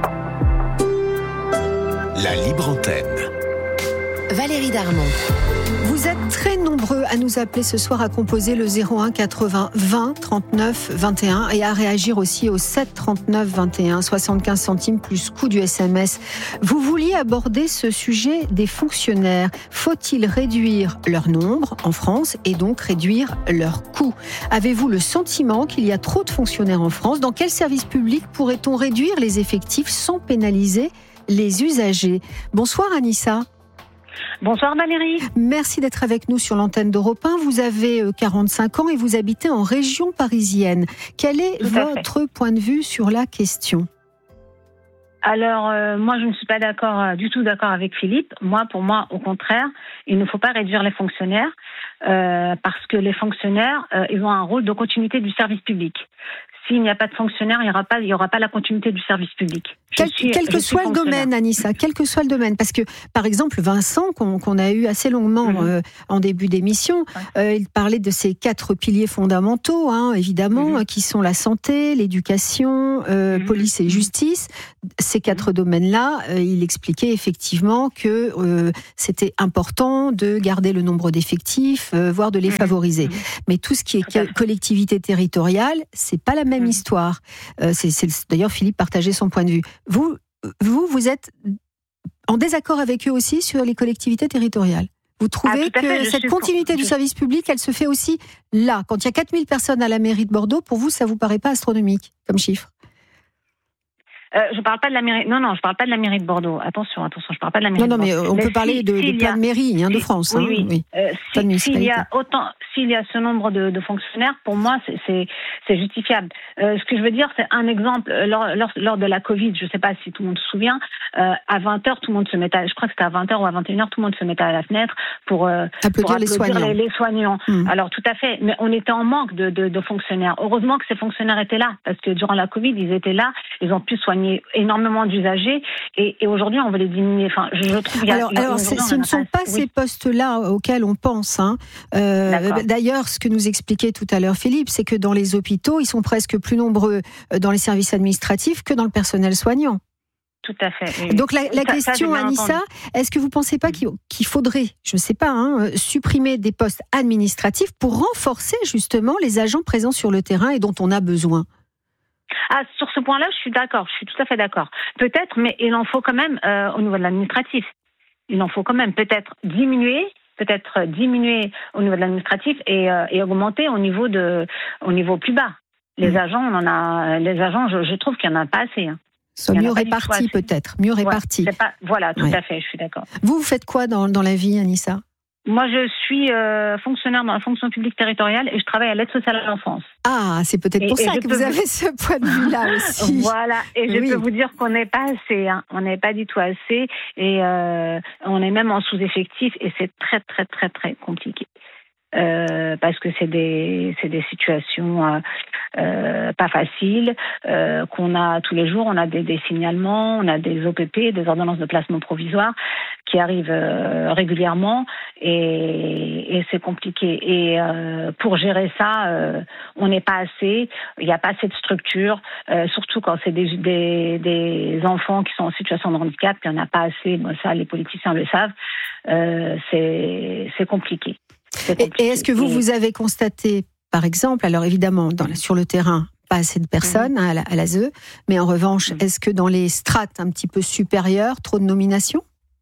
La Libre Antenne. Valérie Darmon. Vous êtes très nombreux à nous appeler ce soir, à composer le 01 80 20 39 21 et à réagir aussi au 7 39 21, 75 centimes plus coût du SMS. Vous vouliez aborder ce sujet des fonctionnaires. Faut-il réduire leur nombre en France et donc réduire leur coût ? Avez-vous le sentiment qu'il y a trop de fonctionnaires en France ? Dans quel service public pourrait-on réduire les effectifs sans pénaliser les usagers ? Bonsoir Anissa. Bonsoir Valérie. Merci d'être avec nous sur l'antenne d'Europe 1. Vous avez 45 ans et vous habitez en région parisienne. Quel est votre point de vue sur la question ? Alors, moi, je ne suis pas du tout d'accord avec Philippe. Pour moi, au contraire, il ne faut pas réduire les fonctionnaires parce que les fonctionnaires, ils ont un rôle de continuité du service public. S'il n'y a pas de fonctionnaires, il n'y aura pas la continuité du service public. Quel que soit le domaine, Anissa, quel que soit le domaine. Parce que, par exemple, Vincent, qu'on a eu assez longuement en début d'émission, il parlait de ces 4 piliers fondamentaux, évidemment, qui sont la santé, l'éducation, police et justice. Ces 4 domaines-là, il expliquait effectivement que c'était important de garder le nombre d'effectifs, voire de les favoriser. Mais tout ce qui est collectivité territoriale, c'est pas la même histoire. D'ailleurs, Philippe partageait son point de vue. Vous êtes en désaccord avec eux aussi sur les collectivités territoriales. Vous trouvez que cette continuité du service public, elle se fait aussi là. Quand il y a 4000 personnes à la mairie de Bordeaux, pour vous, ça vous paraît pas astronomique comme chiffre? Je parle pas de la mairie. Non, je parle pas de la mairie de Bordeaux. Attention, je parle pas de la mairie. Non, mais on peut parler de plein de mairies de France. Oui. S'il y a ce nombre de fonctionnaires, pour moi, c'est justifiable. Ce que je veux dire, c'est un exemple. Lors de la Covid, je sais pas si tout le monde se souvient, à 20h, tout le monde se mettait, je crois que c'était à 20h ou à 21h, tout le monde se mettait à la fenêtre pour applaudir les soignants. Alors, tout à fait. Mais on était en manque de fonctionnaires. Heureusement que ces fonctionnaires étaient là, parce que durant la Covid, ils étaient là, ils ont pu soigner énormément d'usagers et aujourd'hui on veut les diminuer. Enfin, je trouve ce ne sont pas ces postes-là auxquels on pense. D'ailleurs, ce que nous expliquait tout à l'heure Philippe, c'est que dans les hôpitaux, ils sont presque plus nombreux dans les services administratifs que dans le personnel soignant. Tout à fait. Oui. Donc la question, Anissa, est-ce que vous ne pensez pas qu'il faudrait, je ne sais pas, supprimer des postes administratifs pour renforcer justement les agents présents sur le terrain et dont on a besoin? Sur ce point-là, je suis d'accord, je suis tout à fait d'accord. Peut-être, mais il en faut quand même au niveau de l'administratif. Il en faut quand même peut-être diminuer au niveau de l'administratif et augmenter au niveau plus bas. Les agents, je trouve qu'il n'y en a pas assez. Soit mieux répartis peut-être, mieux répartis. Voilà, tout à fait, je suis d'accord. Vous faites quoi dans la vie, Anissa? Moi, je suis fonctionnaire dans la fonction publique territoriale et je travaille à l'aide sociale à l'enfance. Ah, c'est peut-être pour ça que vous avez ce point de vue-là aussi. Voilà, et je peux vous dire qu'on n'est pas assez. On n'est pas du tout assez et on est même en sous-effectif et c'est très, très, très, très compliqué. Parce que c'est des situations pas faciles qu'on a tous les jours. On a des signalements, on a des OPP, des ordonnances de placement provisoire qui arrivent régulièrement et c'est compliqué. Et pour gérer ça, on n'est pas assez. Il n'y a pas assez de structure, surtout quand c'est des enfants qui sont en situation de handicap. Il n'y en a pas assez. Bon, ça, les politiciens le savent. C'est compliqué. Et est-ce que vous avez constaté, par exemple, alors évidemment, sur le terrain, pas assez de personnes à l'ASE, mais en revanche, est-ce que dans les strates un petit peu supérieures, trop de nominations?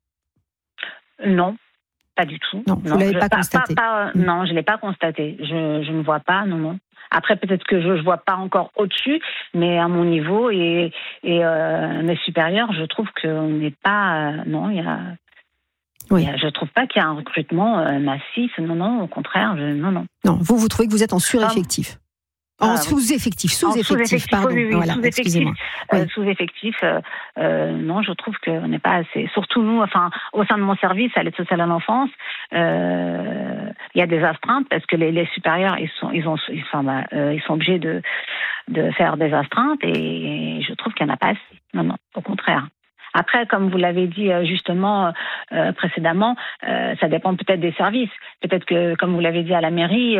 Non, pas du tout. Non, vous ne l'avez pas constaté? Non, je ne l'ai pas constaté. Je ne vois pas, non. Après, peut-être que je ne vois pas encore au-dessus, mais à mon niveau et mes supérieurs, je trouve qu'on n'est pas... non, il y a... Oui. Je ne trouve pas qu'il y a un recrutement massif. Non, au contraire, non. Non, vous trouvez que vous êtes en sureffectif? Sous-effectif, pardon. Oui, voilà, excusez-moi. Sous-effectif, non, je trouve qu'on n'est pas assez. Surtout nous, au sein de mon service, à l'aide sociale à l'enfance, il y a des astreintes parce que les supérieurs, ils sont obligés de faire des astreintes et je trouve qu'il n'y en a pas assez. Non, au contraire. Après, comme vous l'avez dit justement précédemment, ça dépend peut-être des services. Peut-être que, comme vous l'avez dit à la mairie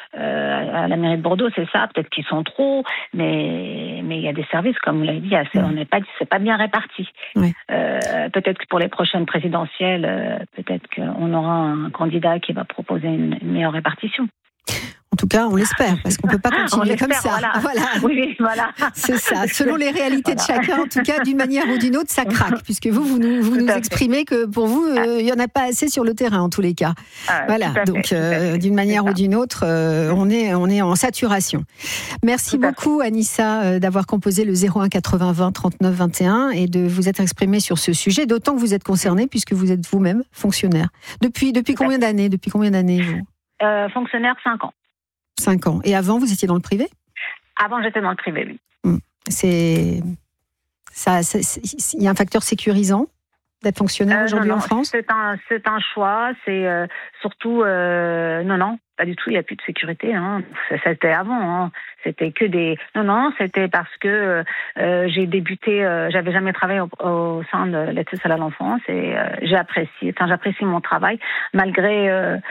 de Bordeaux, c'est ça. Peut-être qu'ils sont trop, mais il y a des services, comme vous l'avez dit, c'est pas bien réparti. Oui. Peut-être que pour les prochaines présidentielles, peut-être qu'on aura un candidat qui va proposer une meilleure répartition. En tout cas, on l'espère, parce qu'on ne peut pas continuer comme ça. Voilà. Oui, voilà. C'est ça. Selon les réalités de chacun, en tout cas, d'une manière ou d'une autre, ça craque, puisque vous nous exprimez que pour vous, il n'y en a pas assez sur le terrain, en tous les cas. Voilà. Donc, d'une manière ou d'une autre, on est en saturation. Merci beaucoup, Anissa, d'avoir composé le 01 80 20 39 21 et de vous être exprimée sur ce sujet, d'autant que vous êtes concernée, puisque vous êtes vous-même fonctionnaire. Depuis combien d'années, vous Fonctionnaire, 5 ans. 5 ans. Et avant, vous étiez dans le privé? Avant, j'étais dans le privé, oui. Il y a un facteur sécurisant d'être fonctionnaire aujourd'hui en France ? C'est un choix. C'est surtout non, pas du tout. Il n'y a plus de sécurité. Hein. C'était avant. Hein. C'était que des c'était parce que j'ai débuté. J'avais jamais travaillé au sein de l'aide sociale à l'enfance et j'apprécie mon travail malgré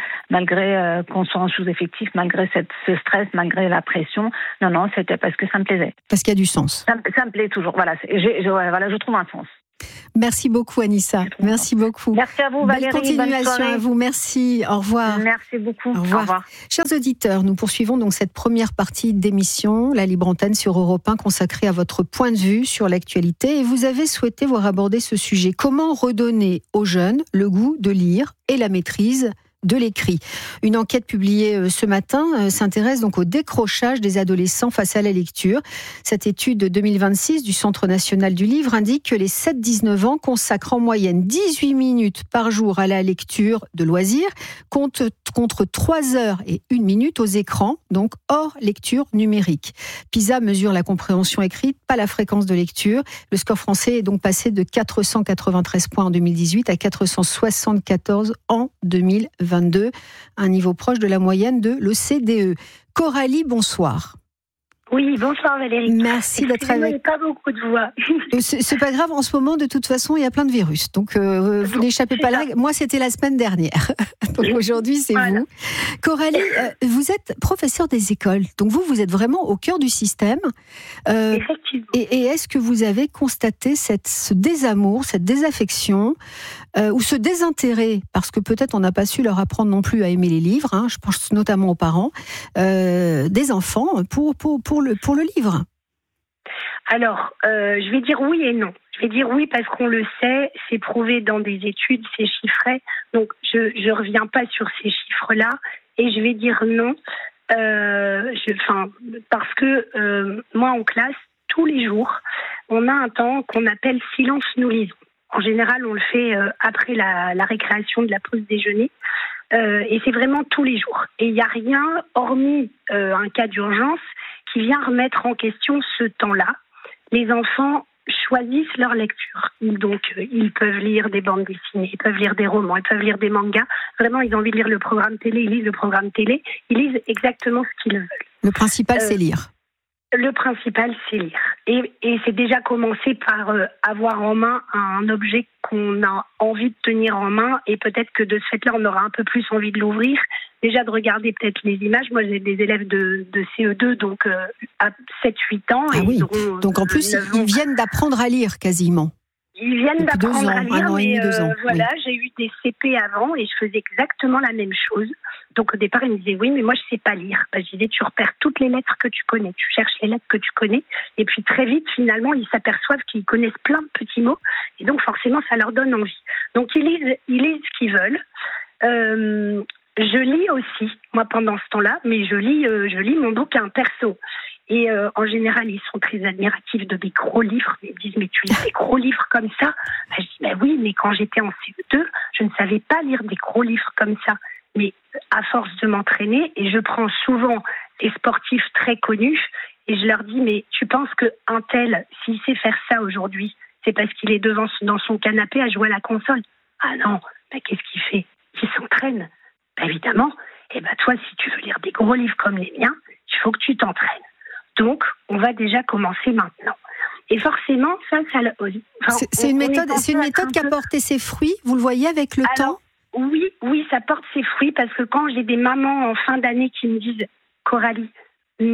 qu'on soit en sous-effectif, malgré ce stress, malgré la pression. Non, c'était parce que ça me plaisait. Parce qu'il y a du sens. Ça me plaît toujours. Voilà, je trouve un sens. Merci beaucoup, Anissa. Merci beaucoup. Merci à vous, Valérie. Belle continuation à vous. Merci. Au revoir. Merci beaucoup. Au revoir. Chers auditeurs, nous poursuivons donc cette première partie d'émission, la Libre Antenne sur Europe 1, consacrée à votre point de vue sur l'actualité. Et vous avez souhaité voir aborder ce sujet. Comment redonner aux jeunes le goût de lire et la maîtrise de l'écrit. Une enquête publiée ce matin s'intéresse donc au décrochage des adolescents face à la lecture. Cette étude 2026 du Centre national du livre indique que les 7-19 ans consacrent en moyenne 18 minutes par jour à la lecture de loisirs, contre 3 heures et 1 minute aux écrans, donc hors lecture numérique. PISA mesure la compréhension écrite, pas la fréquence de lecture. Le score français est donc passé de 493 points en 2018 à 474 en 2022, un niveau proche de la moyenne de l'OCDE. Coralie, bonsoir. Oui, bonsoir Valérie. Merci d'être avec nous. Il n'y a pas beaucoup de voix. C'est pas grave, en ce moment, de toute façon, il y a plein de virus. Donc, vous n'échappez pas à la règle. Moi, c'était la semaine dernière. Donc, aujourd'hui, c'est vous. Coralie, vous êtes professeure des écoles. Donc, vous êtes vraiment au cœur du système. Effectivement. Et est-ce que vous avez constaté ce désamour, cette désaffection, ou ce désintérêt, parce que peut-être on n'a pas su leur apprendre non plus à aimer les livres, hein, je pense notamment aux parents, des enfants pour le livre? Alors, je vais dire oui et non. Je vais dire oui parce qu'on le sait, c'est prouvé dans des études, c'est chiffré. Donc, je reviens pas sur ces chiffres-là. Et je vais dire non, parce que moi, en classe, tous les jours, on a un temps qu'on appelle silence nous lisons. En général, on le fait après la récréation de la pause déjeuner. Et c'est vraiment tous les jours. Et il n'y a rien, hormis un cas d'urgence, qui vient remettre en question ce temps-là. Les enfants choisissent leur lecture. Ils peuvent lire des bandes dessinées, ils peuvent lire des romans, ils peuvent lire des mangas. Vraiment, ils ont envie de lire le programme télé, ils lisent le programme télé. Ils lisent exactement ce qu'ils veulent. Le principal, c'est lire. Le principal, c'est lire. Et c'est déjà commencé par avoir en main un objet qu'on a envie de tenir en main, et peut-être que de ce fait-là, on aura un peu plus envie de l'ouvrir. Déjà de regarder peut-être les images. Moi, j'ai des élèves de CE2, donc à 7-8 ans. Ah oui, donc en plus, ils viennent d'apprendre à lire quasiment. Ils viennent d'apprendre à lire, mais voilà, oui. J'ai eu des CP avant et je faisais exactement la même chose. Donc au départ, ils me disaient oui, mais moi je sais pas lire. Je disais tu repères toutes les lettres que tu connais, tu cherches les lettres que tu connais, et puis très vite finalement ils s'aperçoivent qu'ils connaissent plein de petits mots, et donc forcément ça leur donne envie. Donc ils lisent ce qu'ils veulent. Je lis aussi, moi pendant ce temps-là, mais je lis mon bouquin perso. Et en général, ils sont très admiratifs de mes gros livres. Ils me disent, mais tu lis des gros livres comme ça? Je dis, oui, mais quand j'étais en CE2, je ne savais pas lire des gros livres comme ça. Mais à force de m'entraîner, et je prends souvent des sportifs très connus, et je leur dis, mais tu penses qu'un tel, s'il sait faire ça aujourd'hui, c'est parce qu'il est dans son canapé à jouer à la console? Ah non, qu'est-ce qu'il fait? Il s'entraîne. Évidemment. Et toi, si tu veux lire des gros livres comme les miens, il faut que tu t'entraînes. Donc, on va déjà commencer maintenant. Et forcément, c'est une méthode qui a porté ses fruits. Vous le voyez avec le temps? Oui, ça porte ses fruits, parce que quand j'ai des mamans en fin d'année qui me disent « Coralie, merci »,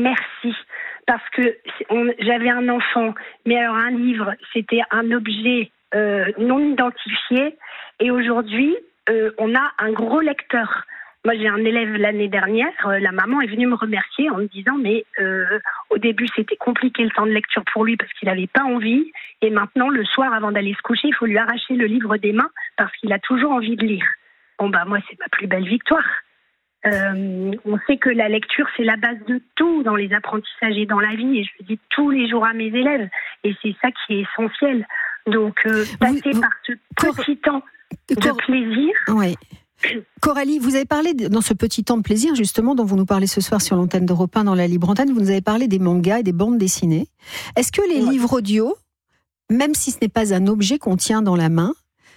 parce que j'avais un enfant, mais alors un livre, c'était un objet non identifié, et aujourd'hui, on a un gros lecteur. Moi, j'ai un élève l'année dernière, la maman est venue me remercier en me disant mais au début, c'était compliqué le temps de lecture pour lui parce qu'il n'avait pas envie, et maintenant, le soir, avant d'aller se coucher, il faut lui arracher le livre des mains parce qu'il a toujours envie de lire. Moi, c'est ma plus belle victoire. On sait que la lecture, c'est la base de tout dans les apprentissages et dans la vie, et je le dis tous les jours à mes élèves, et c'est ça qui est essentiel. Donc, passer par ce petit temps de plaisir... Oui. Coralie, vous avez parlé, dans ce petit temps de plaisir, justement, dont vous nous parlez ce soir sur l'antenne d'Europe 1 dans la Libre Antenne, vous nous avez parlé des mangas et des bandes dessinées. Est-ce que les livres audio même si ce n'est pas un objet qu'on tient dans la main,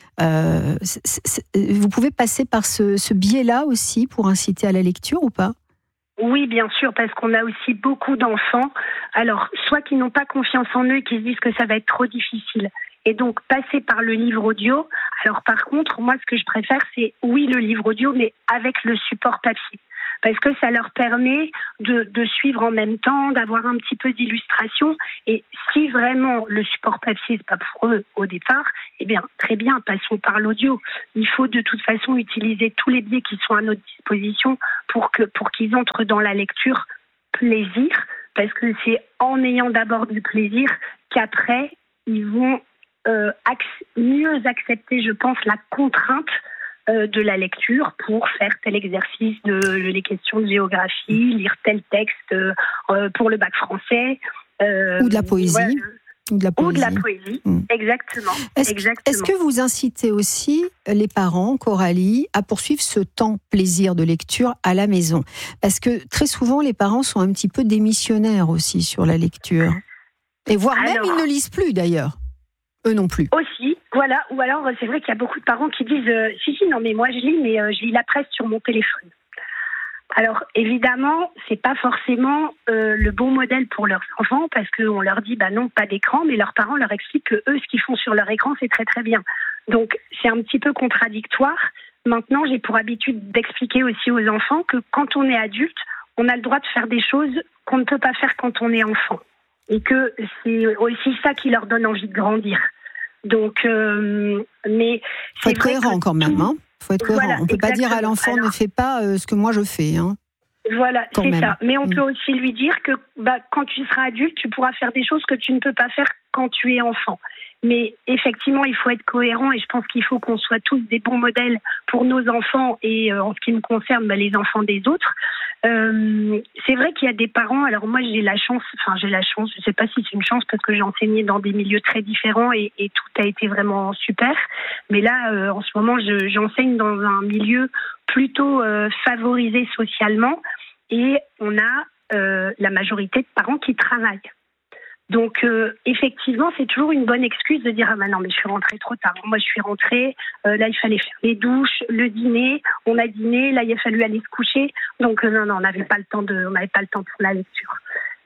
vous pouvez passer par ce biais-là aussi pour inciter à la lecture ou pas ? Oui, bien sûr, parce qu'on a aussi beaucoup d'enfants, alors soit qui n'ont pas confiance en eux et qui se disent que ça va être trop difficile. Et donc, passer par le livre audio. Alors, par contre, moi, ce que je préfère, c'est, oui, le livre audio, mais avec le support papier. Parce que ça leur permet de suivre en même temps, d'avoir un petit peu d'illustration. Et si vraiment le support papier, c'est pas pour eux au départ, eh bien, très bien, passons par l'audio. Il faut de toute façon utiliser tous les biais qui sont à notre disposition pour qu'ils entrent dans la lecture plaisir. Parce que c'est en ayant d'abord du plaisir qu'après, ils vont mieux accepter, je pense, la contrainte de la lecture pour faire tel exercice les questions de géographie, lire tel texte pour le bac français. Ou de la poésie. Ouais, ou de la poésie, exactement. Est-ce que vous incitez aussi les parents, Coralie, à poursuivre ce temps plaisir de lecture à la maison ? Parce que très souvent, les parents sont un petit peu démissionnaires aussi sur la lecture. Et voire même, ils ne lisent plus d'ailleurs. Eux non plus. Aussi, voilà. Ou alors, c'est vrai qu'il y a beaucoup de parents qui disent si, non, mais moi je lis, mais je lis la presse sur mon téléphone. Alors, évidemment, c'est pas forcément le bon modèle pour leurs enfants, parce qu'on leur dit, non, pas d'écran, mais leurs parents leur expliquent que eux, ce qu'ils font sur leur écran, c'est très, très bien. Donc, c'est un petit peu contradictoire. Maintenant, j'ai pour habitude d'expliquer aussi aux enfants que quand on est adulte, on a le droit de faire des choses qu'on ne peut pas faire quand on est enfant. Et que c'est aussi ça qui leur donne envie de grandir. Donc, mais faut être cohérent quand même. Faut être cohérent. Voilà, on peut pas dire à l'enfant ne fais pas ce que moi je fais. Voilà, c'est ça. Mais on peut aussi lui dire que quand tu seras adulte, tu pourras faire des choses que tu ne peux pas faire quand tu es enfant. Mais effectivement, il faut être cohérent et je pense qu'il faut qu'on soit tous des bons modèles pour nos enfants et en ce qui me concerne, les enfants des autres. C'est vrai qu'il y a des parents, alors moi j'ai la chance, je ne sais pas si c'est une chance parce que j'ai enseigné dans des milieux très différents et tout a été vraiment super. Mais là, en ce moment, j'enseigne dans un milieu plutôt favorisé socialement et on a la majorité de parents qui travaillent. Donc, effectivement, c'est toujours une bonne excuse de dire « Ah non, mais je suis rentrée trop tard. Moi, je suis rentrée, là, il fallait faire les douches, le dîner, on a dîné, là, il a fallu aller se coucher. Donc, non, on n'avait pas le temps pour la lecture. »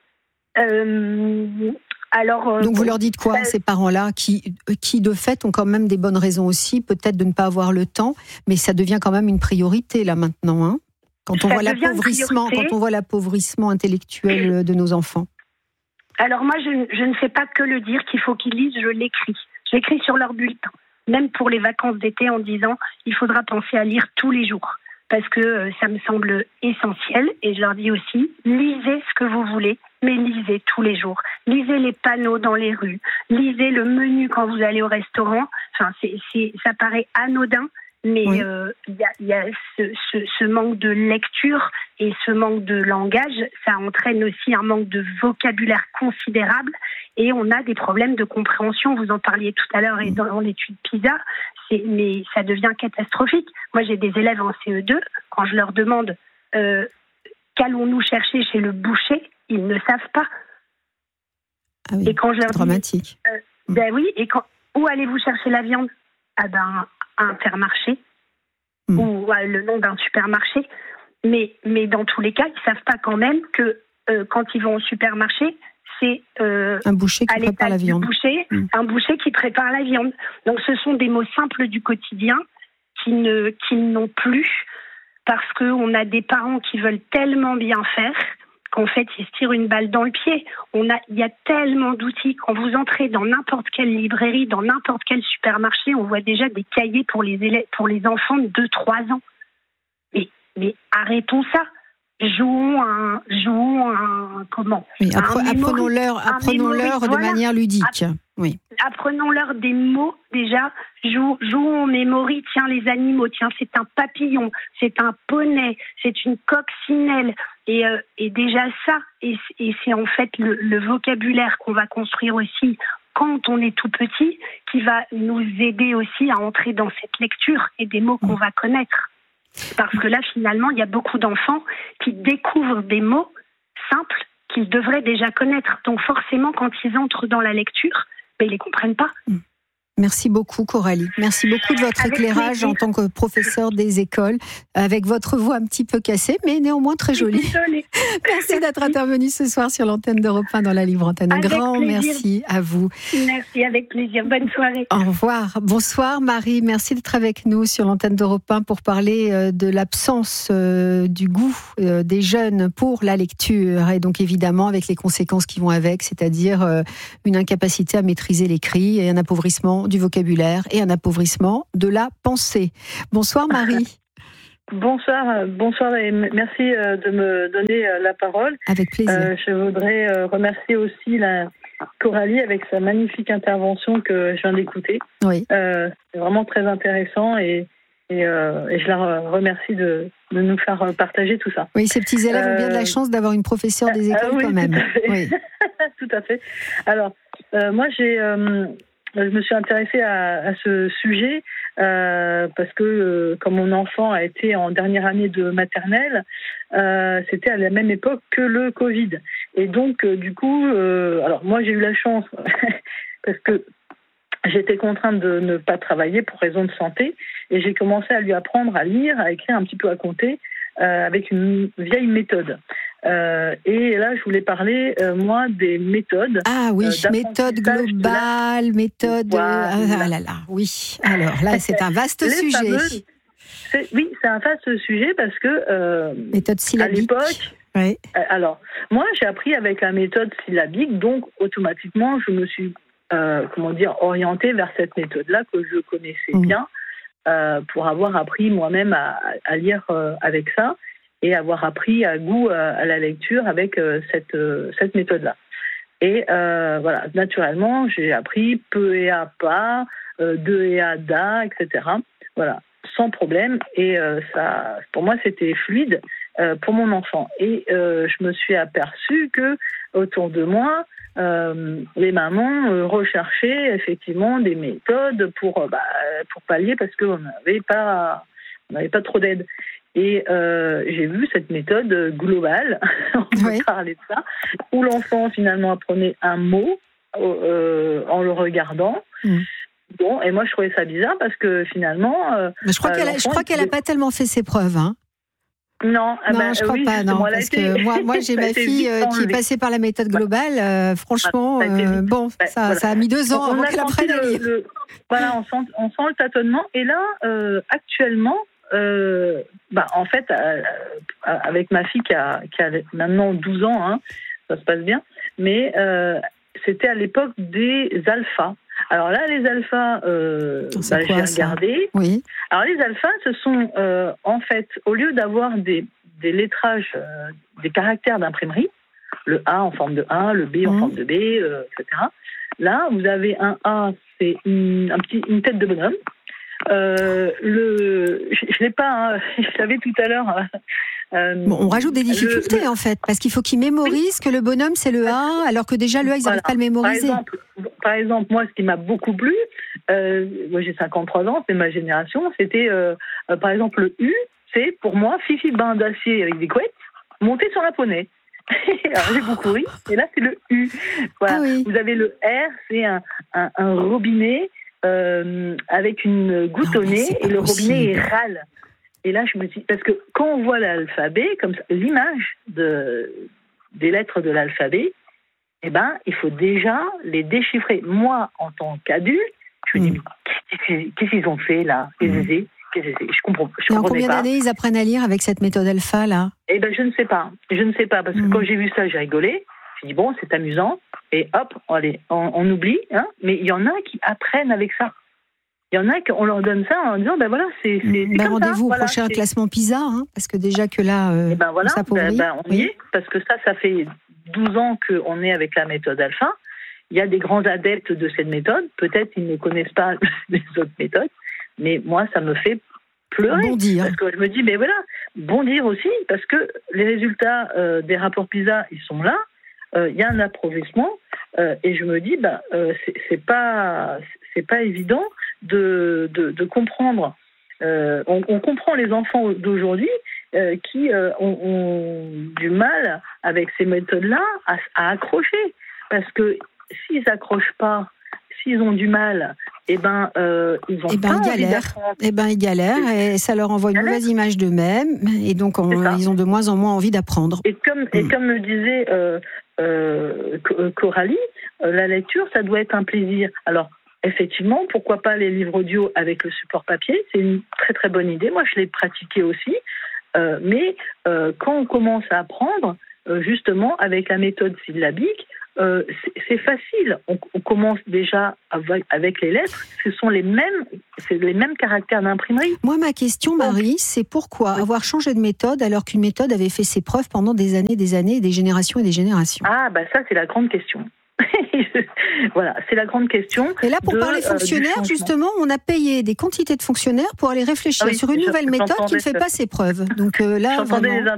Donc, vous leur dites quoi, ces parents-là, qui, de fait, ont quand même des bonnes raisons aussi, peut-être de ne pas avoir le temps, mais ça devient quand même une priorité, là, maintenant, quand on voit l'appauvrissement intellectuel de nos enfants. Alors moi, je ne fais pas que le dire qu'il faut qu'ils lisent, je l'écris. Je l'écris sur leur bulletin, même pour les vacances d'été en disant il faudra penser à lire tous les jours parce que ça me semble essentiel. Et je leur dis aussi, lisez ce que vous voulez, mais lisez tous les jours. Lisez les panneaux dans les rues, lisez le menu quand vous allez au restaurant. Enfin, ça paraît anodin. Mais il y a ce manque de lecture et ce manque de langage, ça entraîne aussi un manque de vocabulaire considérable et on a des problèmes de compréhension. Vous en parliez tout à l'heure et dans l'étude PISA, mais ça devient catastrophique. Moi, j'ai des élèves en CE2, quand je leur demande qu'allons-nous chercher chez le boucher, ils ne savent pas. Ah oui, et quand je leur dramatique. Dis, oui, et où allez-vous chercher la viande ? Un Intermarché ou le nom d'un supermarché. Mais dans tous les cas, ils ne savent pas quand même que quand ils vont au supermarché, c'est un boucher qui prépare la viande. Un boucher qui prépare la viande. Donc ce sont des mots simples du quotidien qu'ils n'ont plus parce qu'on a des parents qui veulent tellement bien faire qu'en fait, ils se tirent une balle dans le pied. Il y a tellement d'outils. Quand vous entrez dans n'importe quelle librairie, dans n'importe quel supermarché, on voit déjà des cahiers pour les élèves, pour les enfants de 2-3 ans. Mais arrêtons ça. Jouons comment ? Oui, apprenons-leur de manière ludique. Oui. Apprenons-leur des mots déjà. Jouons en mémorie. Tiens, les animaux. Tiens, c'est un papillon. C'est un poney. C'est une coccinelle. Et déjà ça. Et c'est en fait le vocabulaire qu'on va construire aussi quand on est tout petit qui va nous aider aussi à entrer dans cette lecture et des mots qu'on va connaître. Parce que là, finalement, il y a beaucoup d'enfants qui découvrent des mots simples qu'ils devraient déjà connaître. Donc forcément, quand ils entrent dans la lecture, mais ils les comprennent pas. Merci beaucoup Coralie. Merci beaucoup de votre éclairage en tant que professeur des écoles, avec votre voix un petit peu cassée, mais néanmoins très jolie. Merci d'être intervenue ce soir sur l'antenne d'Europe 1 dans la Libre Antenne. Un grand merci à vous. Merci, avec plaisir. Bonne soirée. Au revoir. Bonsoir Marie. Merci d'être avec nous sur l'antenne d'Europe 1 pour parler de l'absence du goût des jeunes pour la lecture et donc évidemment avec les conséquences qui vont avec, c'est-à-dire une incapacité à maîtriser l'écrit et un appauvrissement du vocabulaire et un appauvrissement de la pensée. Bonsoir Marie. Bonsoir et merci de me donner la parole. Avec plaisir. Je voudrais remercier aussi Coralie avec sa magnifique intervention que je viens d'écouter. Oui. C'est vraiment très intéressant et je la remercie de nous faire partager tout ça. Oui, ces petits élèves ont bien de la chance d'avoir une professeure des écoles oui, quand même. Tout à fait. Oui. Tout à fait. Alors, moi je me suis intéressée à ce sujet parce que comme mon enfant a été en dernière année de maternelle, c'était à la même époque que le Covid. Et donc, du coup, alors moi j'ai eu la chance parce que j'étais contrainte de ne pas travailler pour raison de santé et j'ai commencé à lui apprendre à lire, à écrire, un petit peu à compter avec une vieille méthode. Et là, je voulais parler, moi, des méthodes. Ah oui, méthode globale, méthode... Voilà. Ah là là, oui. Alors là, c'est un vaste sujet. Oui, c'est un vaste sujet parce que... méthode syllabique. À l'époque... Oui. Alors, moi, j'ai appris avec la méthode syllabique, donc automatiquement, je me suis, orientée vers cette méthode-là que je connaissais bien pour avoir appris moi-même à lire avec ça. Et avoir appris à goût à la lecture avec cette méthode-là. Et voilà, naturellement, j'ai appris peu et à pas, de et à da, etc. Voilà, sans problème. Et ça, pour moi, c'était fluide pour mon enfant. Et je me suis aperçue que autour de moi, les mamans recherchaient effectivement des méthodes pour pallier parce qu'on n'avait pas trop d'aide. Et j'ai vu cette méthode globale, on peut parler de ça, où l'enfant finalement apprenait un mot en le regardant. Bon, et moi je trouvais ça bizarre parce que finalement... Mais je crois qu'elle n'a pas tellement fait ses preuves, hein. Non, je crois pas, non, parce que moi j'ai ma fille qui est passée par la méthode globale. Franchement, ça a mis 2 ans avant qu'elle apprenne à lire. Voilà, on sent le tâtonnement. Et là, actuellement, en fait, avec ma fille qui a maintenant 12 ans, hein, ça se passe bien, mais c'était à l'époque des alphas. Alors là, les alphas, j'ai regardé. Oui. Alors les alphas, ce sont en fait, au lieu d'avoir des lettrages, des caractères d'imprimerie, le A en forme de A, le B en forme de B, etc. Là, vous avez un A, c'est une tête de bonhomme. Je l'ai pas, hein, je l'avais tout à l'heure. On rajoute des difficultés en fait, parce qu'il faut qu'ils mémorisent que le bonhomme c'est le A, alors que déjà le A ils n'arrivent pas à le mémoriser. Par exemple, moi ce qui m'a beaucoup plu, moi j'ai 53 ans, c'est ma génération, c'était par exemple le U, c'est pour moi Fifi bain d'acier avec des couettes, monté sur un poney. Alors j'ai beaucoup ri, et là c'est le U. Voilà. Ah oui. Vous avez le R, c'est un robinet avec une goutte au nez et le robinet est râle. Et là, je me dis, parce que quand on voit l'alphabet, comme ça, l'image des lettres de l'alphabet, eh ben, il faut déjà les déchiffrer. Moi, en tant qu'adulte, je me dis, qu'est-ce qu'ils ont fait là? Je comprends. Et en combien d'années ils apprennent à lire avec cette méthode alpha là? Eh ben, je ne sais pas, parce que quand j'ai vu ça, j'ai rigolé. J'ai dit bon, c'est amusant, et hop, allez, on oublie. Hein, mais il y en a qui apprennent avec ça. Il y en a qu'on leur donne ça en disant ben voilà, c'est comme rendez-vous ça. Au prochain classement PISA, hein, parce que déjà que là, voilà, on s'appauvrit. On y est, parce que ça fait 12 ans qu'on est avec la méthode alpha. Il y a des grands adeptes de cette méthode. Peut-être ils ne connaissent pas les autres méthodes, mais moi, ça me fait pleurer. Bondir. Parce que je me dis, mais voilà, bondir aussi, parce que les résultats des rapports PISA, ils sont là. Il y a un appauvrissement, et je me dis, c'est pas évident de comprendre. On comprend les enfants d'aujourd'hui qui ont du mal avec ces méthodes-là à accrocher, parce que s'ils accrochent pas, s'ils ont du mal, ils ont ils galèrent et ça leur envoie une mauvaise image d'eux-mêmes et donc ils ont de moins en moins envie d'apprendre. Et comme le disait Coralie, la lecture, ça doit être un plaisir. Alors, effectivement, pourquoi pas les livres audio avec le support papier ? C'est une très très bonne idée. Moi, je l'ai pratiqué aussi. Mais quand on commence à apprendre, justement, avec la méthode syllabique, c'est facile. On commence déjà avec les lettres. Ce sont les mêmes caractères d'imprimerie. Moi, ma question, Marie, c'est pourquoi avoir changé de méthode alors qu'une méthode avait fait ses preuves pendant des années, des générations et des générations ? Ah, ça, c'est la grande question. Voilà, c'est la grande question. Et là, pour parler fonctionnaires, justement, on a payé des quantités de fonctionnaires pour aller réfléchir sur une nouvelle méthode qui ne fait pas ses preuves. Donc là, vraiment...